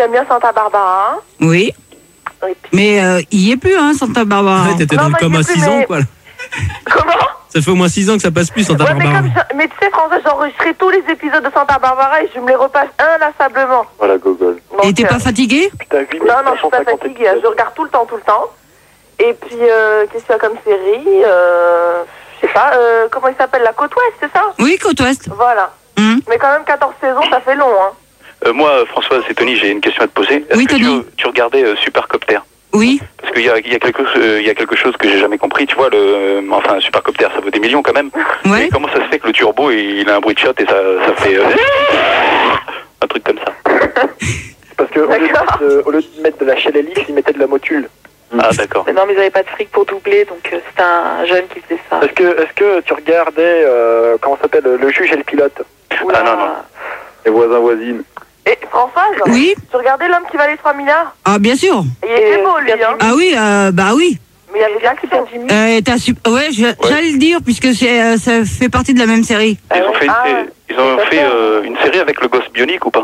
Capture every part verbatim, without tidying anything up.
j'aime bien Santa Barbara. Oui. Puis... Mais euh, il y est plus, hein, Santa Barbara. Ouais, t'étais non, dans le coma six ans, mais... quoi. Comment? Ça fait au moins six ans que ça passe plus, Santa ouais, Barbara. mais, comme je... mais tu sais, François, j'enregistrais tous les épisodes de Santa Barbara et je me les repasse inlassablement. Voilà, Gogol. Donc, Et t'es euh... pas fatigué? Non, non, je suis pas fatiguée. Je regarde tout le temps, tout le temps. Et puis, euh, qu'est-ce qu'il y a comme série euh, je sais pas, euh, comment il s'appelle, la Côte Ouest, c'est ça? Oui, Côte Ouest. Voilà. Mmh. Mais quand même, quatorze saisons, ça fait long, hein. Euh, moi, François, c'est Tony, j'ai une question à te poser. Est-ce oui, que Tony. Tu, tu regardais euh, Supercopter? Oui. Parce qu'il y a, il y, a quelque, euh, il y a quelque chose que j'ai jamais compris, tu vois, le, euh, enfin, un Supercopter, ça vaut des millions quand même. Ouais. Et comment ça se fait que le turbo, il, il a un bruit de shot et ça, ça fait euh, un truc comme ça? Parce que au lieu, mettre, euh, au lieu de mettre de la Shell Helix, ils mettaient de la motule. Ah, d'accord. Mais non, mais ils n'avaient pas de fric pour doubler, donc euh, c'était un jeune qui faisait ça. Est-ce que, est-ce que tu regardais, euh, comment ça s'appelle, le juge et le pilote? Oula. Ah non, non. Les voisins voisines. Et Françoise? Oui. Tu regardais L'homme qui valait trois milliards? Ah, bien sûr. Et il était beau, lui, hein. Ah oui, euh, bah oui. Mais il y avait bien Super Jimmy. Euh, t'as su... Ouais, je- ouais. j'allais le dire, puisque c'est, euh, ça fait partie de la même série. Ils ont fait, une, Ah, sé- ils ont fait euh, une série avec le gosse bionique ou pas?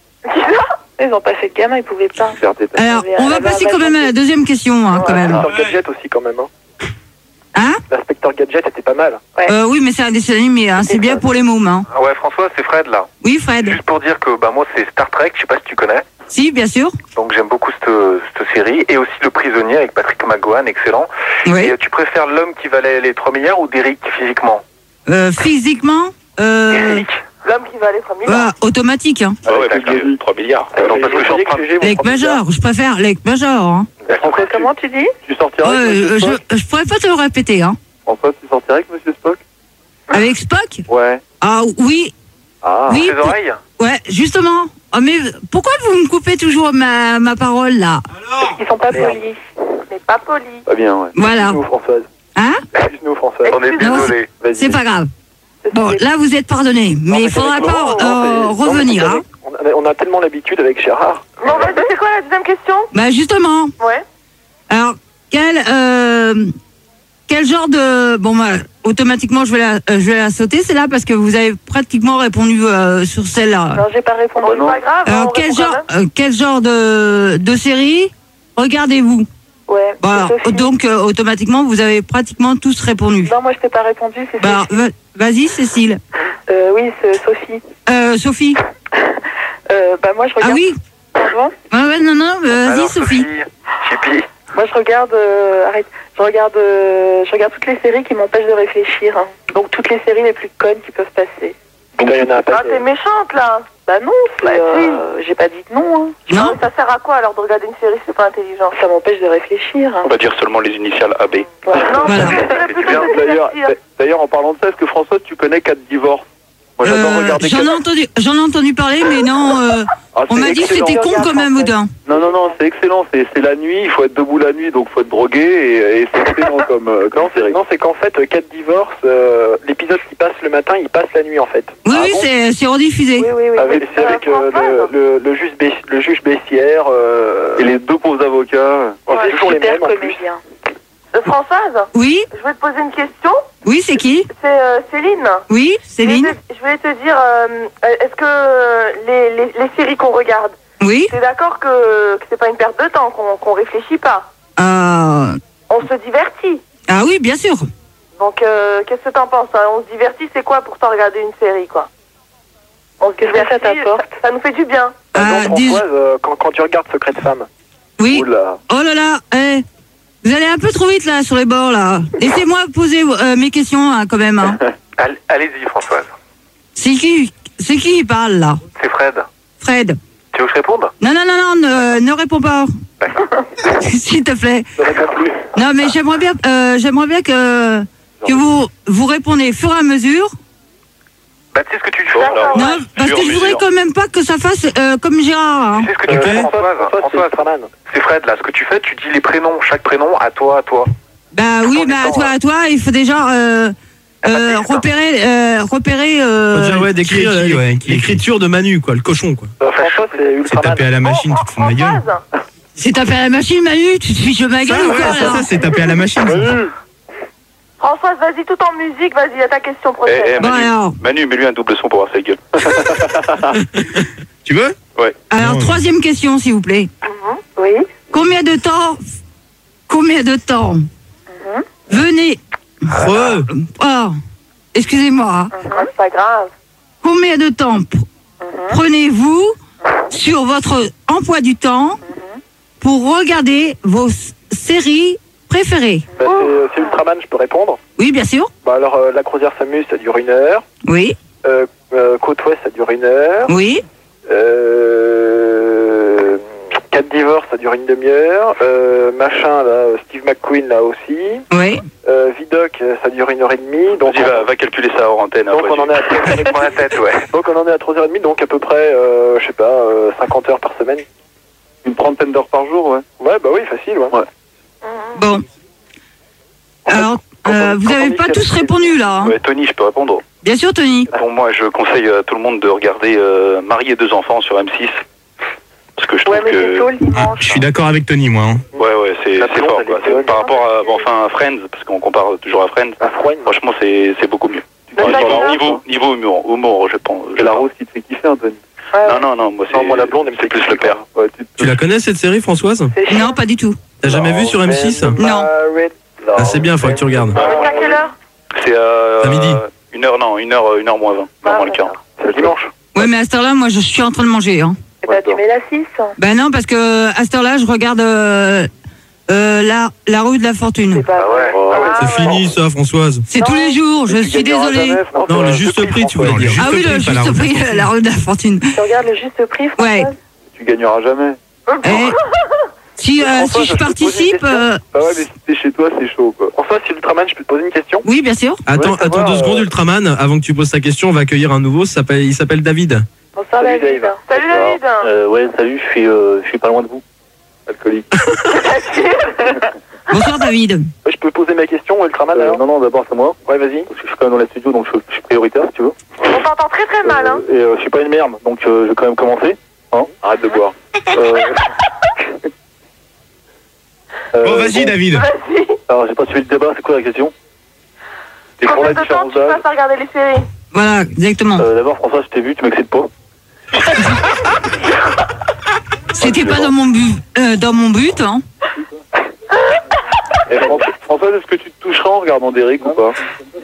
Ils ont pas fait de gamin, ils pouvaient pas. Alors, on va passer quand même à la deuxième question, hein, quand même. L'inspecteur Gadget aussi, quand même. Hein. Hein? L'inspecteur Gadget était pas mal. Ouais. Euh, oui, mais c'est un dessin animé, hein, c'est bien pour les mômes. Hein. Ah ouais, François, c'est Fred là. Oui, Fred. Juste pour dire que bah, moi c'est Star Trek, je sais pas si tu connais. Si, bien sûr. Donc j'aime beaucoup cette, cette série. Et aussi Le Prisonnier avec Patrick McGowan, excellent. Oui. Et euh, tu préfères l'homme qui valait les trois milliards ou Derrick physiquement? Euh, physiquement, euh, Derrick. L'homme qui valait trois milliards. bah, automatique. Hein. Ah ouais, parce que trois milliards. Non, parce que je suis en train de... Lake Major, je préfère Lake Major. Hein. François, Comment tu dis? tu sortirais Ouais, avec Monsieur euh, Spock je, je pourrais pas te le répéter. Hein. François, tu sortirais avec Monsieur Spock? Avec Spock? Ouais. Ah oui, Ah. oui. Tes oreilles? Ouais, justement. Oh, mais pourquoi vous me coupez toujours ma, ma parole là? Ils sont pas polis. Mais pas polis. Pas bien, ouais. Voilà. Excuse-nous, Françoise. Hein? Excuse-nous, Françoise. On est Non, désolé. Vas-y. C'est pas grave. Bon, là vous êtes pardonné, mais il faudra pas Non, euh, non, mais- revenir. non, mais Hein. on, a, on a tellement l'habitude avec Gérard. Bon, vas-y, c'est quoi la deuxième question? Bah justement. Ouais. Alors, quel, euh, quel genre de... Bon, bah, automatiquement, je vais la, euh, je vais la sauter, c'est là, parce que vous avez pratiquement répondu euh, sur celle-là. Non, j'ai pas répondu. C'est pas grave. Alors, on quel répond quand genre, même. euh, quel genre de, de série regardez-vous? Ouais. Bon, alors, Sophie. donc, euh, automatiquement, vous avez pratiquement tous répondu. Non, moi je t'ai pas répondu, c'est Bah, Sophie. va- vas-y, Cécile. Euh, oui, c'est Sophie. Euh, Sophie. Euh, bah moi je regarde. Ah oui? Pardon. Ouais, ouais, non, non, euh, vas-y, Alors, Sophie. Chippy. Moi je regarde. euh, arrête. Je regarde. euh, je regarde toutes les séries qui m'empêchent de réfléchir. hein. Donc toutes les séries les plus connes qui peuvent passer. Donc, il y en a un Ah, paquet. t'es méchante là. Bah non, c'est, Bah, euh, j'ai pas dit de non. Hein. Non? Ça sert à quoi alors de regarder une série si c'est pas intelligent? Ça m'empêche de réfléchir. hein. On va dire seulement les initiales A B. Voilà. Non, Voilà. ça serait plutôt bien, de D'ailleurs, divertir. d'ailleurs, en parlant de ça, est-ce que François, tu connais quatre divorces? Moi, j'adore Euh, regarder J'en ai quatre- entendu, j'en ai entendu parler, mais non, euh, Ah, on c'est m'a dit que excellent. c'était con quand même, Oudin. Non, non, non, c'est excellent. C'est c'est la nuit, il faut être debout la nuit, donc il faut être drogué, et, et c'est excellent comme, euh, comme série. Non, c'est qu'en fait, euh, quatre divorces, euh, l'épisode qui passe le matin, il passe la nuit, en fait. Oui, Ah oui, bon c'est c'est rediffusé. Oui, oui, oui. Avec, c'est Euh, avec euh, Françoise le, le, le, juge Bess- le juge Bessière euh, et les deux pauvres avocats. Ouais, c'est toujours les super mêmes en plus. comédien. Euh, Françoise, Oui, je vais te poser une question. oui, c'est qui? C'est euh, Céline. Oui, Je Céline? voulais te- je voulais te dire, euh, est-ce que euh, les, les, les séries qu'on regarde, Oui. t'es d'accord que, que c'est pas une perte de temps, qu'on qu'on réfléchit pas? Euh, On se divertit. ah oui, bien sûr. Donc, euh, qu'est-ce que t'en penses hein? On se divertit, c'est quoi pour t'en regarder une série, quoi? On se divertit, ça t'apporte ça, ça nous fait du bien. Par Ah, exemple, dis- Françoise, euh, quand, quand tu regardes Secret de femme, Oui. oula. Oh là là, eh, vous allez un peu trop vite là sur les bords là. Laissez-moi poser euh, mes questions hein, quand même. Hein. All- Allez-y, Françoise. C'est qui, c'est qui qui parle là? C'est Fred. Fred. Tu veux que je réponde? Non, non, non, non, ne, ne réponds pas. S'il te plaît. Je réponds plus. Non, mais j'aimerais bien, euh, j'aimerais bien que, que vous, vous répondez au fur et à mesure. Bah, tu sais ce que tu fais. D'accord. Non, parce que je voudrais quand même pas que ça fasse euh, comme Gérard. Hein. Tu sais ce que tu Euh, fais, Françoise, Françoise? Françoise, c'est Françoise, Ultraman. c'est Fred, là. Ce que tu fais, tu dis les prénoms, chaque prénom, à toi, à toi. Bah oui, en bah à étant, toi, à toi, il faut déjà euh, euh, repérer, euh, repérer. Euh, Déjà, ouais, d'écrire qui est qui, euh, ouais, qui est l'écriture de Manu, quoi, le cochon, quoi. Euh, François, c'est C'est Ultraman. taper à la machine, tu te fous de ma gueule. Françoise, C'est taper à la machine, Manu. Tu te fiches de ma Ça, gueule ou ouais, quoi ça, là ça, c'est taper à la machine. Manu. Françoise, vas-y, tout en musique, vas-y, à ta question Eh, prochaine. eh, Bon Manu, alors. Manu, mets-lui un double son pour voir sa gueule. Tu veux? Ouais. Alors, Non, troisième question, s'il vous plaît. Mhm. Oui. Combien de temps Combien de temps Venez. Re. Oh, excusez-moi. hein. Mhm. C'est pas grave. Combien de temps pr- prenez-vous sur votre emploi du temps pour regarder vos s- séries préférées? Bah, c'est, c'est Ultraman, je peux répondre. Oui, bien sûr. Bah alors, euh, la croisière s'amuse, ça dure une heure. Oui, Euh, euh, Côte Ouest, ça dure une heure. oui. Euh, Quatre divorces, ça dure une demi-heure. Euh, machin, là, Steve McQueen, là aussi. Oui. Euh, Vidoc, ça dure une heure et demie. Donc, Vas-y, va, va calculer ça hors antenne. donc après, on en est à Avec moi la tête, ouais. donc on en est à trois heures trente, donc à peu près, euh, je sais pas, euh, cinquante heures par semaine. Une trentaine d'heures par jour, ouais. Ouais, bah oui, facile, ouais. ouais. Bon. Alors, euh, vous n'avez pas tous répondu là. hein. Ouais, Tony, je peux répondre. Bien sûr, Tony. Bon, moi, je conseille à tout le monde de regarder euh, Marie et deux enfants sur M six. Parce que je trouve Ouais, mais c'est que... tôt le Ah, dimanche. je suis d'accord avec Tony, moi. hein. Ouais, ouais, c'est La c'est blonde, fort, elle quoi. est C'est- bonne. Par rapport à, bon, enfin, à Friends, parce qu'on compare toujours à Friends, Un froid, franchement, c'est c'est beaucoup mieux. Mais Ouais, ça genre, vient, niveau, niveau humour, humour, je pense. c'est la rose qui te fait kiffer, Anthony. Ouais, Non, non, non, moi, c'est Non, moi, la blonde, elle me c'est fait plus kiffer, le père. quoi. Ouais, tu, Tu la connais cette série, Françoise? c'est chiant. Non, pas du tout. T'as jamais vu sur M six? Non. Ah, c'est bien, faut que tu regardes. C'est à quelle heure? C'est à... À midi. Une heure, non, une heure, une heure moins vingt. Ah, Non, moins le quart. d'accord. C'est le dimanche. Ouais, mais à cette heure-là, moi, je suis en train de manger. Hein. Eh ben, tu mets la six. Ben non, parce que à cette heure-là, je regarde euh, euh, la, la rue de la fortune. C'est pas Ah ouais. vrai. Ah, C'est ouais. fini, ça, Françoise. C'est Non. tous les jours, je Tu suis gagneras désolée. jamais, François. Non, le juste prix, tu voulais François. dire. Ah oui, le Juste prix, pas la juste rue de la prix, fortune. la rue de la fortune. Tu regardes le juste prix, François? Ouais. Tu gagneras jamais. Eh, si, euh, François, si je je peux te poser une participe, question euh, Ah ouais, mais si t'es chez toi, c'est chaud, quoi. François, si Ultraman, je peux te poser une question? oui, bien sûr. Attends, Ouais, ça attends va, deux euh, secondes, Ultraman. Avant que tu poses ta question, on va accueillir un nouveau. ça s'appelle- Il s'appelle David. Bonsoir, Salut, David. Dave. Salut, David. Euh, ouais, salut, je suis, euh, je suis pas loin de vous. Alcoolique. Bonsoir, David. Ouais, je peux poser ma question, Ultraman, alors? Non, non, d'abord, c'est moi. Ouais, vas-y. Parce que je suis quand même dans la studio, donc je, je suis prioritaire, si tu veux. On t'entend très très mal, hein. Euh, et euh, je suis pas une merde, donc euh, je vais quand même commencer. Hein? Arrête de boire. euh... euh, Oh, vas-y, bon, David. Vas-y. Alors, j'ai pas suivi le débat, c'est quoi la question? C'est pour Combien la de temps différence tu d'âge. passes à regarder les séries? Voilà, exactement. Euh, D'abord, François, je t'ai vu, tu m'excites pas. C'était pas dans mon but, euh, dans mon but, hein. Et François, François, est-ce que tu te toucheras en regardant Derrick ou pas?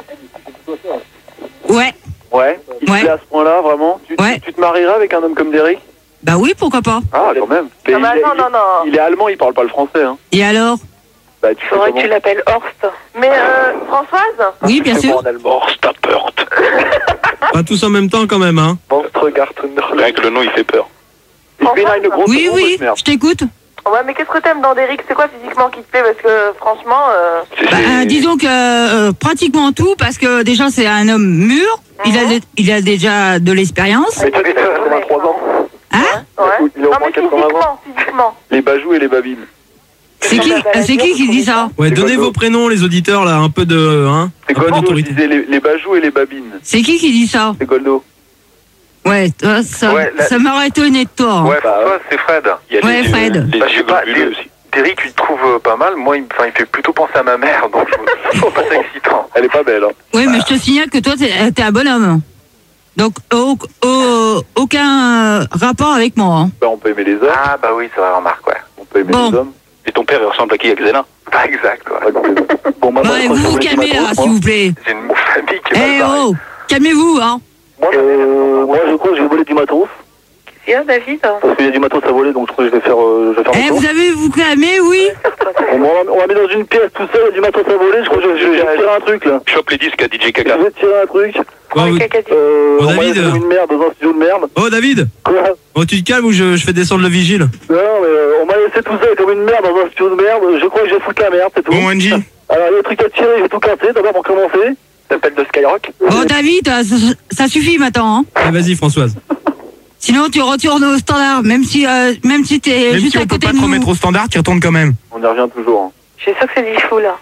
Ouais, Ouais. Il te Ouais. plaît à ce point-là, vraiment? Tu, tu- Ouais. tu te marieras avec un homme comme Derrick? bah oui, pourquoi pas. Ah, quand même. Mais Ah bah il, est, non, non, non. il est allemand, il parle pas le français, hein. Et alors? Bah, tu fais Faudrait que comment? tu l'appelles Horst. Mais euh, Françoise? Oui, bien Tu fais sûr. comment en allemand? Horstapert. Pas tous en même temps, quand même, hein. Monstergarten. Rien que le nom, il fait peur. Ich bin eine große Oui, oui, Bundeswehr. je t'écoute. Ouais, mais qu'est-ce que t'aimes dans Derrick? C'est quoi physiquement qui te plaît? Parce que franchement, euh... C'est- Bah, c'est- euh, disons que euh, pratiquement tout, parce que déjà c'est un homme mûr, il, a, Mhm. il a déjà de l'expérience. Mais tu sais, il a quatre-vingt-trois ans. Hein? ouais. Il a au Non, moins mais quatre-vingts ans. physiquement, physiquement. Les bajous et les babines. C'est qui, euh, c'est qui qui dit ça? Ouais, C'est donnez quoi, vos prénoms, les auditeurs, là, un peu de. Hein, C'est un peu Goldo, je d'autorité. disais les, les bajous et les babines. C'est qui qui dit ça? C'est Goldo. Ouais, toi, ça, Ouais, la- ça m'aurait étonné de toi. hein. Ouais, François, c'est Fred. Il y a Ouais, les, Fred. Les Bah, je sais yeux pas, globuleux les- aussi. Derrick, tu le trouves euh, pas mal. Moi, il, enfin, il fait plutôt penser à ma mère, donc je trouve pas ça excitant. Elle est pas belle, hein. Oui, mais je te signale que toi, t'es t'es un bonhomme. Donc, au- au- aucun euh, rapport avec moi. hein. Bah, on peut aimer les hommes. Ah, bah oui, c'est vrai, remarque, ouais. On peut aimer Bon. les hommes. Et ton père, il ressemble à qui, à Xena? Pas exact, ouais. Bon, moi, Bah, moi, je vous crois que vous je vais calmez mettre là, ma s'il vous plaît. J'ai une famille qui Eh est mal barrée. oh, calmez-vous, hein. Moi, euh, moi, je crois que je vais voler du matos. Qu'est-ce qu'il y a, David? Parce qu'il y a du matos à voler, donc je crois que je vais faire, euh, je vais faire Eh, mon tour. vous avez vous calmé, oui? On, va- on va mettre dans une pièce tout seul, il y a du matos à voler. Je crois que je, je, je vais tirer un truc, là. Chope les disques à D J Je Kaka. vais tirer un truc. Bon, vous- Euh, Bon, on va David, mettre euh, une merde dans un studio de merde. Oh, David. Quoi? Oh, tu te calmes ou je, je fais descendre le vigile? Non, mais euh, on m'a laissé tout seul comme une merde dans un studio de merde. Je crois que je vais foutre la merde, c'est tout. Bon, Angie. Alors, il y a des trucs à tirer, je vais tout casser. D'abord, pour commencer. T'appelles de Skyrock. Bon, David, euh, ça, ça suffit maintenant, hein. Ah, vas-y, Françoise. Sinon, tu retournes au standard, même si, euh, même si t'es Même juste si à on peut côté pas de te nous. remettre au standard, tu retournes quand même. On y revient toujours. Hein. Je suis sûre que c'est du fou, là.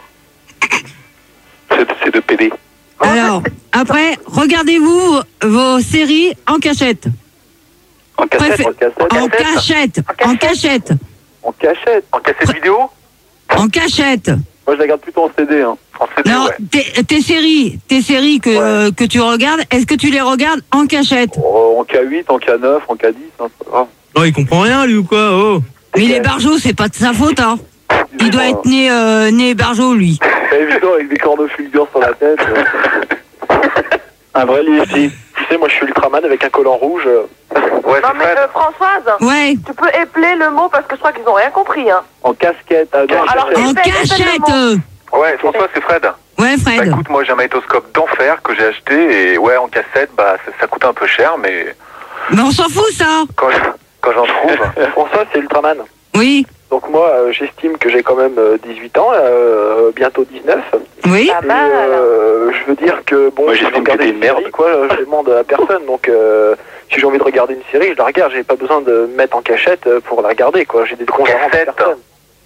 C'est c'est de P D. Alors, après, regardez-vous vos séries en cachette. En cassette. Préfé- En cassette. En cachette. En cachette. En cachette. En cassette vidéo En cachette. Moi, je la garde plutôt en C D. Hein. En C D, Non, ouais. tes, tes séries, tes séries que, Ouais. euh, que tu regardes, est-ce que tu les regardes en cachette? Oh, en K huit, en K neuf, en K dix, hein, c'est pas grave. Oh, il comprend rien, lui, ou quoi? Oh. Mais les barjots, c'est pas de sa faute, hein. Il doit être né, euh, né barjot, lui. C'est évident avec des cornes fulgures sur la tête. Un vrai Liefty. Tu sais, moi, je suis Ultraman avec un collant rouge. Ouais, Non c'est mais Fred. euh, Françoise, Ouais, tu peux épeler le mot parce que je crois qu'ils ont rien compris. Hein. En casquette. Ah, non, Alors, casquette. en Épelle, épelle le cachette. mot. euh. Ouais, François, c'est Fred. Ouais, Bah Fred. écoute, moi j'ai un magnétoscope d'enfer que j'ai acheté et ouais, en cassette, bah ça, ça coûte un peu cher, mais Mais on s'en fout, ça. quand je- quand j'en trouve. François, c'est Ultraman. Oui, Donc moi, euh, j'estime que j'ai quand même euh, dix-huit ans, euh, bientôt dix-neuf. oui. Pas Et, mal. euh, je veux dire que bon, Moi, si je j'estime veux regarder que t'es une une merde. série, quoi, je demande à personne. Donc euh, si j'ai envie de regarder une série, je la regarde. J'ai pas besoin de me mettre en cachette euh, pour la regarder, quoi. J'ai des comptes à rendre à Cassette. personne.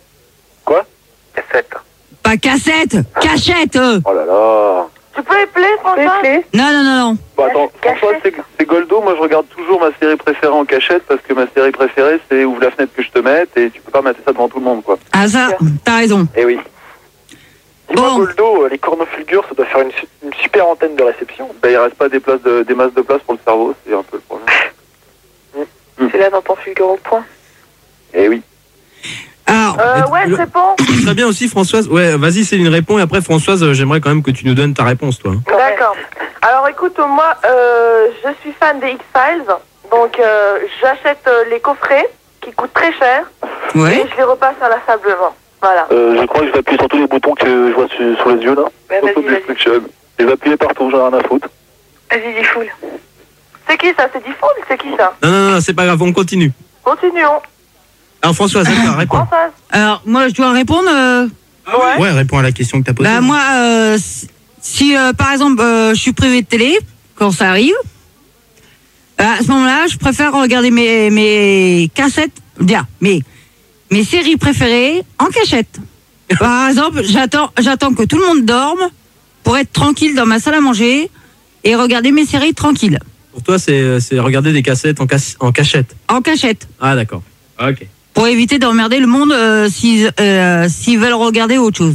Cassette. Pas cassette, cachette. euh. Oh là là. Tu peux épeler, François? Non, non, non, non. Bon, attends, Cachette. François, c'est c'est Goldo. Moi, je regarde toujours ma série préférée en cachette parce que ma série préférée, c'est Ouvre la fenêtre que je te mette et tu peux pas mettre ça devant tout le monde, quoi. Ah, ça, t'as raison. Eh oui. Dis-moi, Bon. Goldo, les cornofulgures, ça doit faire une, su- une super antenne de réception. Ben, il reste pas des, places de, des masses de place pour le cerveau, c'est un peu le problème. C'est là dans ton fulgure au point. Eh oui. Alors, Euh, ouais, le- c'est bon. Très bien aussi, Françoise. Ouais, vas-y, Céline, réponds. Et après, Françoise, euh, j'aimerais quand même que tu nous donnes ta réponse, toi. D'accord. Alors écoute, moi, euh, je suis fan des X-Files, donc euh, j'achète euh, les coffrets qui coûtent très cher ouais. et je les repasse à la salle blanc. Voilà. Euh, je crois que je vais appuyer sur tous les boutons que je vois sur, sur les yeux, là. Ouais, vas-y, Auto vas-y. destruction. Je vais appuyer partout, j'en ai rien à foutre. Vas-y, dis full. C'est qui ça? C'est Diffoul? C'est qui ça? Non, non, non, c'est pas grave, on continue. Continuons. Alors, Françoise, attends, réponds. Françoise. Alors, moi, je dois répondre. euh, Ouais. Ouais, réponds à la question que t'as posée. Bah, moi, euh, si, si, euh, par exemple, euh, je suis privé de télé, quand ça arrive, euh, à ce moment-là, je préfère regarder mes, mes cassettes, bien, mes, mes séries préférées en cachette. Par exemple, j'attends, j'attends que tout le monde dorme pour être tranquille dans ma salle à manger et regarder mes séries tranquille, Pour toi, c'est c'est regarder des cassettes en, cas- en cachette. en cachette. Ah, d'accord. Ok. Pour éviter d'emmerder le monde euh, s'ils euh, s'ils veulent regarder autre chose.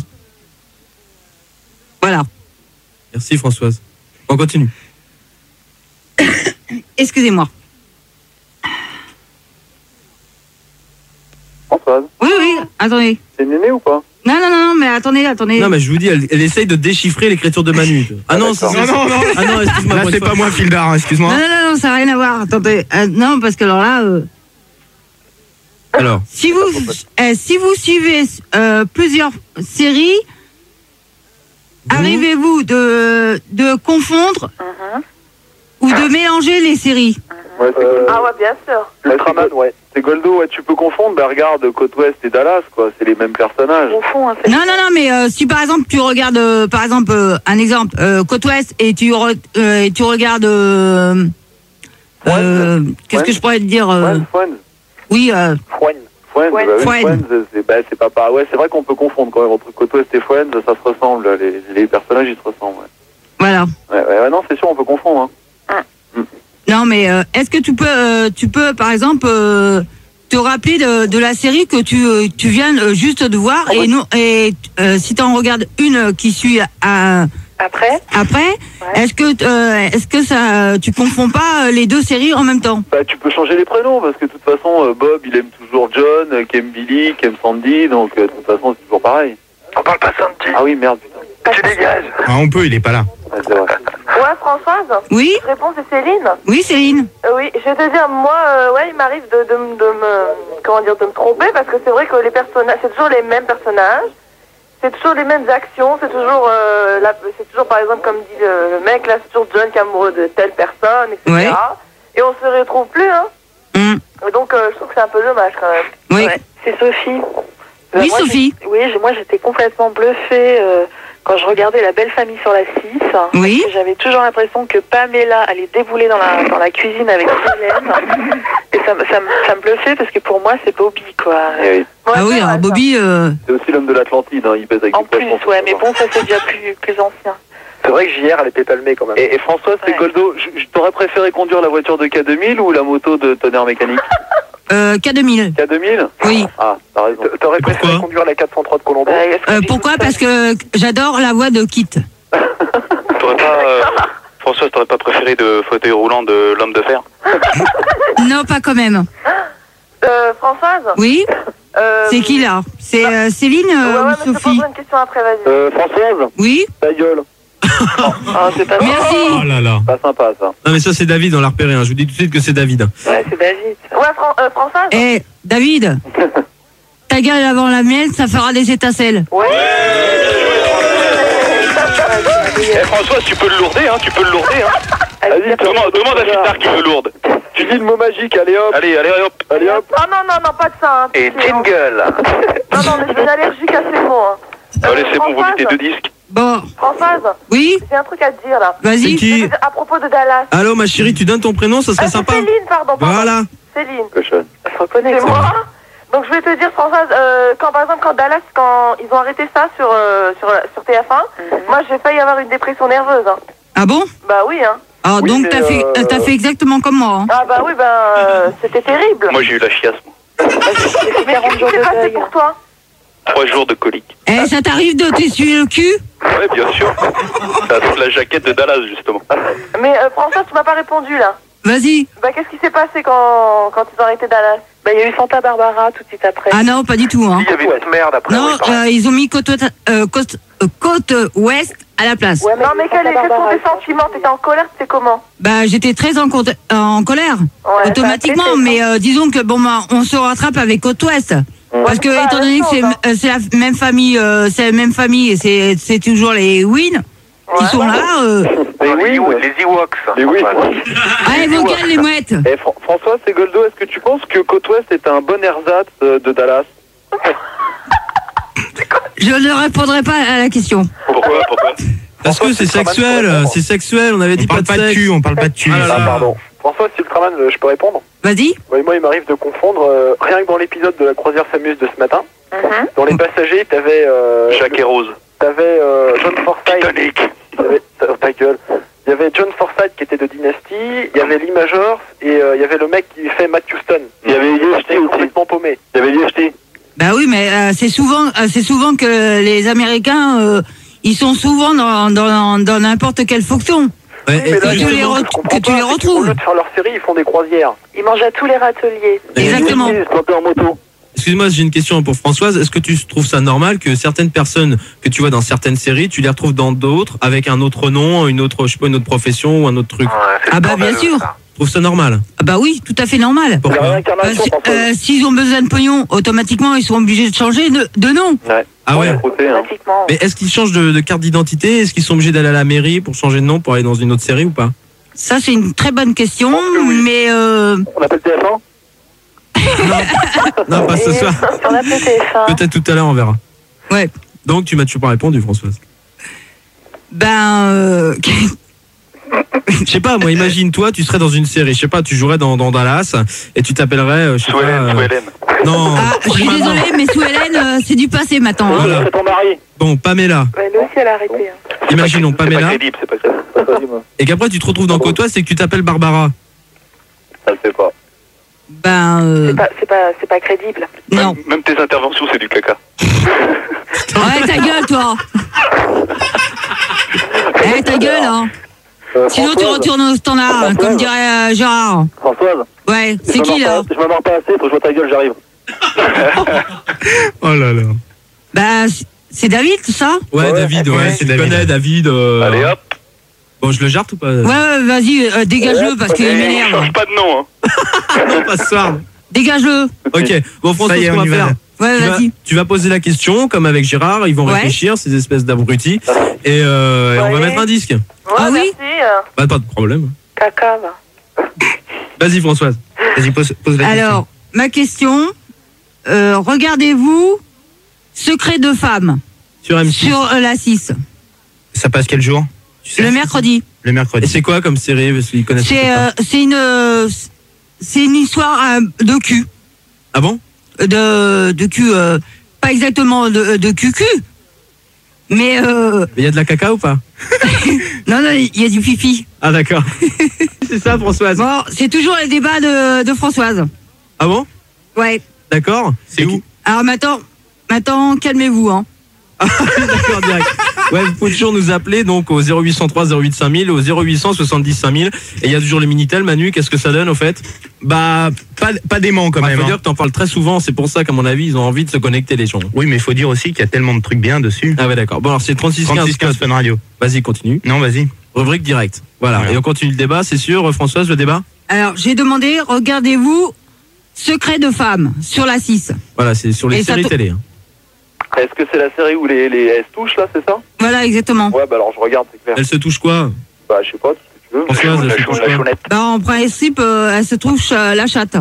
Voilà. Merci, Françoise. On continue. Excusez-moi. Françoise, Oui, oui, attendez. c'est Néné ou pas? Non, non, non, non, mais attendez, attendez. Non, mais je vous dis, elle, elle essaye de déchiffrer l'écriture de Manu. Ah non, c'est Non, non, non. Ah non, excuse-moi. Là, pour c'est une fois. pas moi, Fildar, hein, excuse-moi. Non, non, non, non, ça n'a rien à voir. Attendez. Euh, non, parce que alors là, euh, Alors, si, vous, euh, si vous suivez euh, plusieurs séries, arrivez-vous de, de confondre ou de mélanger les séries? Ouais, c'est Goldo. Ah ouais, bien sûr. Ultraman, ouais. C'est Goldo, ouais, tu peux confondre. Bah, regarde, Côte Ouest et Dallas, quoi. C'est les mêmes personnages. Au fond, hein, c'est... Non, non, non, mais euh, si par exemple tu regardes, euh, par exemple, euh, un exemple, euh, Côte Ouest et tu, re- euh, et tu regardes. Euh, euh, Qu'est-ce que je pourrais te dire euh, Friends, Friends. Oui, euh, Friends. Friends, Friends. bah oui, Friends. Friends, c'est bah, c'est pas pareil. Ouais, c'est vrai qu'on peut confondre quand même entre Côte Ouest et Friends, ça se ressemble. Les, les personnages, ils se ressemblent, ouais. voilà. Ouais, ouais, ouais, non, c'est sûr, on peut confondre, hein. Non, mais euh, est-ce que tu peux, euh, tu peux, par exemple, euh, te rappeler de, de la série que tu, euh, tu viens euh, juste de voir et nous, et euh, si tu en regardes une qui suit à, Après, après, est-ce que, euh, est-ce que ça, tu confonds pas euh, les deux séries en même temps? Bah, tu peux changer les prénoms, parce que de toute façon, euh, Bob, il aime toujours John, euh, qui aime Billy, qui aime Sandy, donc euh, de toute façon, c'est toujours pareil. On parle pas Sandy. Ah oui, merde, putain. Tu dégages. Ah, on peut, il est pas là. Ouais, c'est vrai. ouais, Françoise, Oui, je réponds, c'est Céline. oui, Céline. Euh, oui, je vais te dire, moi, euh, ouais, il m'arrive de, de, m- de me, comment dire, de me tromper parce que c'est vrai que les personnages, c'est toujours les mêmes personnages, c'est toujours les mêmes actions, c'est toujours, euh, la- c'est toujours par exemple comme dit le, le mec là, c'est toujours John qui est amoureux de telle personne, et cetera. Ouais. Et on se retrouve plus, hein. Hum, Et donc, euh, je trouve que c'est un peu dommage quand même. Oui, Ouais, c'est Sophie. Euh, oui, moi, Sophie. j'ai- Oui, j'ai- moi j'étais complètement bluffée euh, quand je regardais La Belle Famille sur la six. Oui. Parce que j'avais toujours l'impression que Pamela allait débouler dans la, dans la cuisine avec Hélène. Et ça, me- ça, me- ça me bluffait parce que pour moi c'est Bobby quoi. Eh oui. Ouais, Ah c'est oui, vrai, alors ça. Bobby, euh, C'est aussi l'homme de l'Atlantide, hein, il pèse avec En du plus, poisson, ouais, faut mais savoir. bon, ça c'est déjà plus, plus ancien. C'est vrai que J R, elle était palmée quand même. Et, et François, c'est Ouais. Goldo, je, je t'aurais préféré conduire la voiture de K deux mille ou la moto de tonnerre mécanique? Euh, K deux mille. K deux mille. Oui. Ah, t'as raison. T'aurais préféré pourquoi conduire la quatre cent trois de Colombo. Euh, pourquoi? Parce que j'adore la voix de Kit. T'aurais pas, euh, Françoise, t'aurais pas préféré de fauteuil roulant de l'homme de fer? Non, pas quand même. Euh, Françoise. Oui. Euh, C'est qui là? C'est euh, Céline Ouais, euh, ouais, ou mais je te Sophie? poserai une question après, vas-y. Euh, Françoise, Oui. ta gueule. Ah, c'est pas Merci. Oh là là. Pas sympa, ça. Non mais ça c'est David, on l'a repéré, hein. Je vous dis tout de suite que c'est David. Ouais, c'est David. Ouais, Fran euh, Françoise. Eh, David, ta gueule avant la mienne, ça fera des étincelles. Ouais. Eh Françoise, tu peux le lourder, hein, tu peux le lourder, hein. Vas-y, Demande, demande à Fitar qui le lourde. tu dis le mot magique, allez hop. Allez, allez, hop. Allez hop. Ah non, non, non, pas de ça. Hein, Et pitié, hein. jingle. Non, non, mais j'ai une allergique à ces mots. Hein. Allez, c'est bon, vous Françoise, mettez deux disques. Bon, Françoise, oui, j'ai un truc à te dire là. C'est vas-y. qui? À propos de Dallas. Allô ma chérie, tu donnes ton prénom, ça serait Ah, c'est sympa. Céline, pardon. pardon. Voilà. Céline. Cochonne. Je reconnais. C'est moi. Donc je vais te dire, Françoise, euh, quand par exemple quand Dallas, quand ils ont arrêté ça sur euh, sur sur T F un, Mhm. moi j'ai failli avoir une dépression nerveuse. Hein. Ah bon? Bah oui, hein. Ah, Oui, donc mais, t'as fait, euh, euh, t'as fait exactement comme moi. Hein. Ah bah oui, ben euh, c'était terrible. Moi, j'ai eu la chiasse, moi. Mais qu'est-ce qui s'est passé pour toi? Trois jours de colique. Eh, ça t'arrive de t'essuyer le cul? Ouais, bien sûr. T'as toute la jaquette de Dallas, justement. Mais euh, Françoise, tu m'as pas répondu là. Vas-y. Bah qu'est-ce qui s'est passé quand quand ils ont arrêté Dallas? Bah, il y a eu Santa Barbara tout de suite après. Ah non, pas du tout. Hein. Il y avait une autre merde après. Non, oui, pardon. euh, ils ont mis côte, ouest- euh, côte, euh, côte ouest à la place. Ouais, Non mais Santa quels quels sont Barbara, tes sentiments? T'étais en colère, c'était comment? Bah, j'étais très en, côte- en colère, Ouais, automatiquement. ça a été fait, Mais euh, disons que bon, bah, on se rattrape avec côte ouest. Parce que c'est pas étant la donné que même c'est chose, hein. euh, c'est la même famille, euh, c'est la même famille et c'est c'est toujours les Win qui Ouais. sont là. Euh... Les les, oui, Ewoks, les Ewoks. Les oui. Allez, vos gueules, les mouettes. Eh, Fran- François Ségoldo, est-ce que tu penses que Côte Ouest est un bon ersatz euh, de Dallas? Je ne répondrai pas à la question. Pourquoi, pourquoi? Parce que c'est sexuel, c'est sexuel, on avait dit On parle pas pas de de sexe. cul, on parle pas de cul. Ah là Ah, là. pardon. François, si Ultraman, euh, je peux répondre? Vas-y. Ouais, moi, il m'arrive de confondre, euh, rien que dans l'épisode de la croisière s'amuse de ce matin, Mhm. dans les passagers, t'avais euh, Jacques et Rose. t'avais euh, John Forsythe. Titanic. T'avais- ta, ta gueule. Il y avait John Forsythe qui était de Dynasty, il y avait Lee Majors et euh, il y avait le mec qui fait Matt Houston. Il y avait Yesti complètement paumé. Il y avait Yesti. Bah oui, mais euh, c'est souvent, euh, c'est souvent que les Américains, euh, ils sont souvent dans dans dans n'importe quelle fonction. Ouais, et- Mais là, que tu justement, les re- je comprends que tu pas, les c'est retrouves. Au lieu de faire leur série, ils font des croisières. Ils mangent à tous les râteliers. Exactement. Ils se plantaient en moto. Excuse-moi, j'ai une question pour Françoise. Est-ce que tu trouves ça normal que certaines personnes que tu vois dans certaines séries, tu les retrouves dans d'autres avec un autre nom, une autre, je sais pas, une autre profession ou un autre truc? Ouais, c'est Ah bah bien scandaleux, sûr. ça. Tu trouves ça normal? Ah bah oui, tout à fait normal. C'est la Pourquoi? Euh, réincarnation, si- François. euh, S'ils ont besoin de pognon, automatiquement, ils sont obligés de changer de, de nom. Ah ouais. Côté, hein. Pratiquement. Mais est-ce qu'ils changent de, de carte d'identité? Est-ce qu'ils sont obligés d'aller à la mairie pour changer de nom pour aller dans une autre série ou pas? Ça, c'est une très bonne question, Je pense que oui. mais euh, On appelle T F un. Non, pas ce soir. On a fait T F un. Peut-être tout à l'heure, on verra. ouais. Donc, tu m'as toujours pas répondu, Françoise. Ben, euh, Je sais pas, moi, imagine-toi, tu serais dans une série. Je sais pas, tu jouerais dans, dans Dallas et tu t'appellerais, euh, je sais Sous pas. Hélène, euh, sous Hélène. Non, ah, je suis maintenant. désolée, mais sous Hélène, euh, c'est du passé maintenant. hein. Voilà. C'est ton mari. Bon, Pamela. Ouais, elle aussi, elle a arrêté. hein. Imaginons C'est pas Pamela. crédible, c'est pas crédible. Et qu'après, tu te retrouves dans Côte Ouest et que tu t'appelles Barbara. Ça le fait pas. Ben, euh, C'est pas, c'est pas, c'est pas crédible. non. Même, même tes interventions, c'est du caca. Ouais, ta gueule, toi. Eh, ta gueule, hein. Euh, Sinon, tu Françoise, retournes au standard, hein, comme dirait euh, Gérard. Françoise, Ouais, je c'est me qui, marre là pas- Je me marre pas assez, faut que je vois ta gueule, j'arrive. Oh là là. Ben, c'est- c'est David, tout ça? Ouais, Ouais, David, ouais, ouais, c'est c'est David. David. Connais David. euh, Allez hop. Bon, je le jarte ou pas? Ouais, ouais, vas-y, euh, dégage-le, parce qu'il Et on m'énerve. change pas de nom, hein. Non, pas ce soir. Dégage-le. Ok, bon, François, Ça y est, ce qu'on on va y va. faire. Ouais, Tu vas, vas-y. tu vas poser la question, comme avec Gérard, ils vont Ouais. réfléchir, ces espèces d'abrutis, et, euh, et on va Ouais. mettre un disque. Ouais, Ah oui? merci. euh. Bah, pas de problème. Caca, va. Vas-y, Françoise. Vas-y, pose, pose la question. Alors, ma question, euh, regardez-vous Secret de femme Sur M six. sur euh, la six, Ça passe quel jour? Tu sais le mercredi. Le Et mercredi. c'est quoi comme série? Parce qu'ils connaissent C'est pas. euh, c'est une euh, c'est une histoire euh, de cul, Ah bon? de de cul, euh, pas exactement de de cul cul, mais euh, Il y a de la caca ou pas? non non, il y a du pipi. Ah d'accord. C'est ça, Françoise. Bon, c'est toujours les débats de de Françoise. Ah bon? Ouais. D'accord. C'est où? Alors maintenant, maintenant, calmez-vous, hein. D'accord, direct. Ouais, vous pouvez toujours nous appeler donc au zéro huit cent trois zéro huit cinq mille, au zéro huit cent soixante-dix cinq mille. Et il y a toujours le Minitel. Manu, qu'est-ce que ça donne au fait? Bah, pas, pas dément quand Bah, même. faut hein. dire que t'en parles très souvent. C'est pour ça qu'à mon avis, ils ont envie de se connecter, les gens. Oui, mais il faut dire aussi qu'il y a tellement de trucs bien dessus. Ah ouais, d'accord. Bon, alors c'est trente-six trente-six quinze. quinze Fun Radio. Vas-y, continue. Non, vas-y. Rubrique direct. Voilà. Voilà. Et on continue le débat, c'est sûr, Françoise, le débat? Alors, j'ai demandé, regardez-vous Secret de femme sur la six. Voilà, c'est sur les Et ça séries to- télé. hein. Est-ce que c'est la série où les, les elles se touchent là, c'est ça? Voilà, exactement. Ouais, bah alors je regarde, c'est clair. Elle se touche quoi? Bah je sais pas, tout ce que tu veux. Françoise, elle se touche quoi? Bah, en principe, euh, elle se touche euh, la chatte.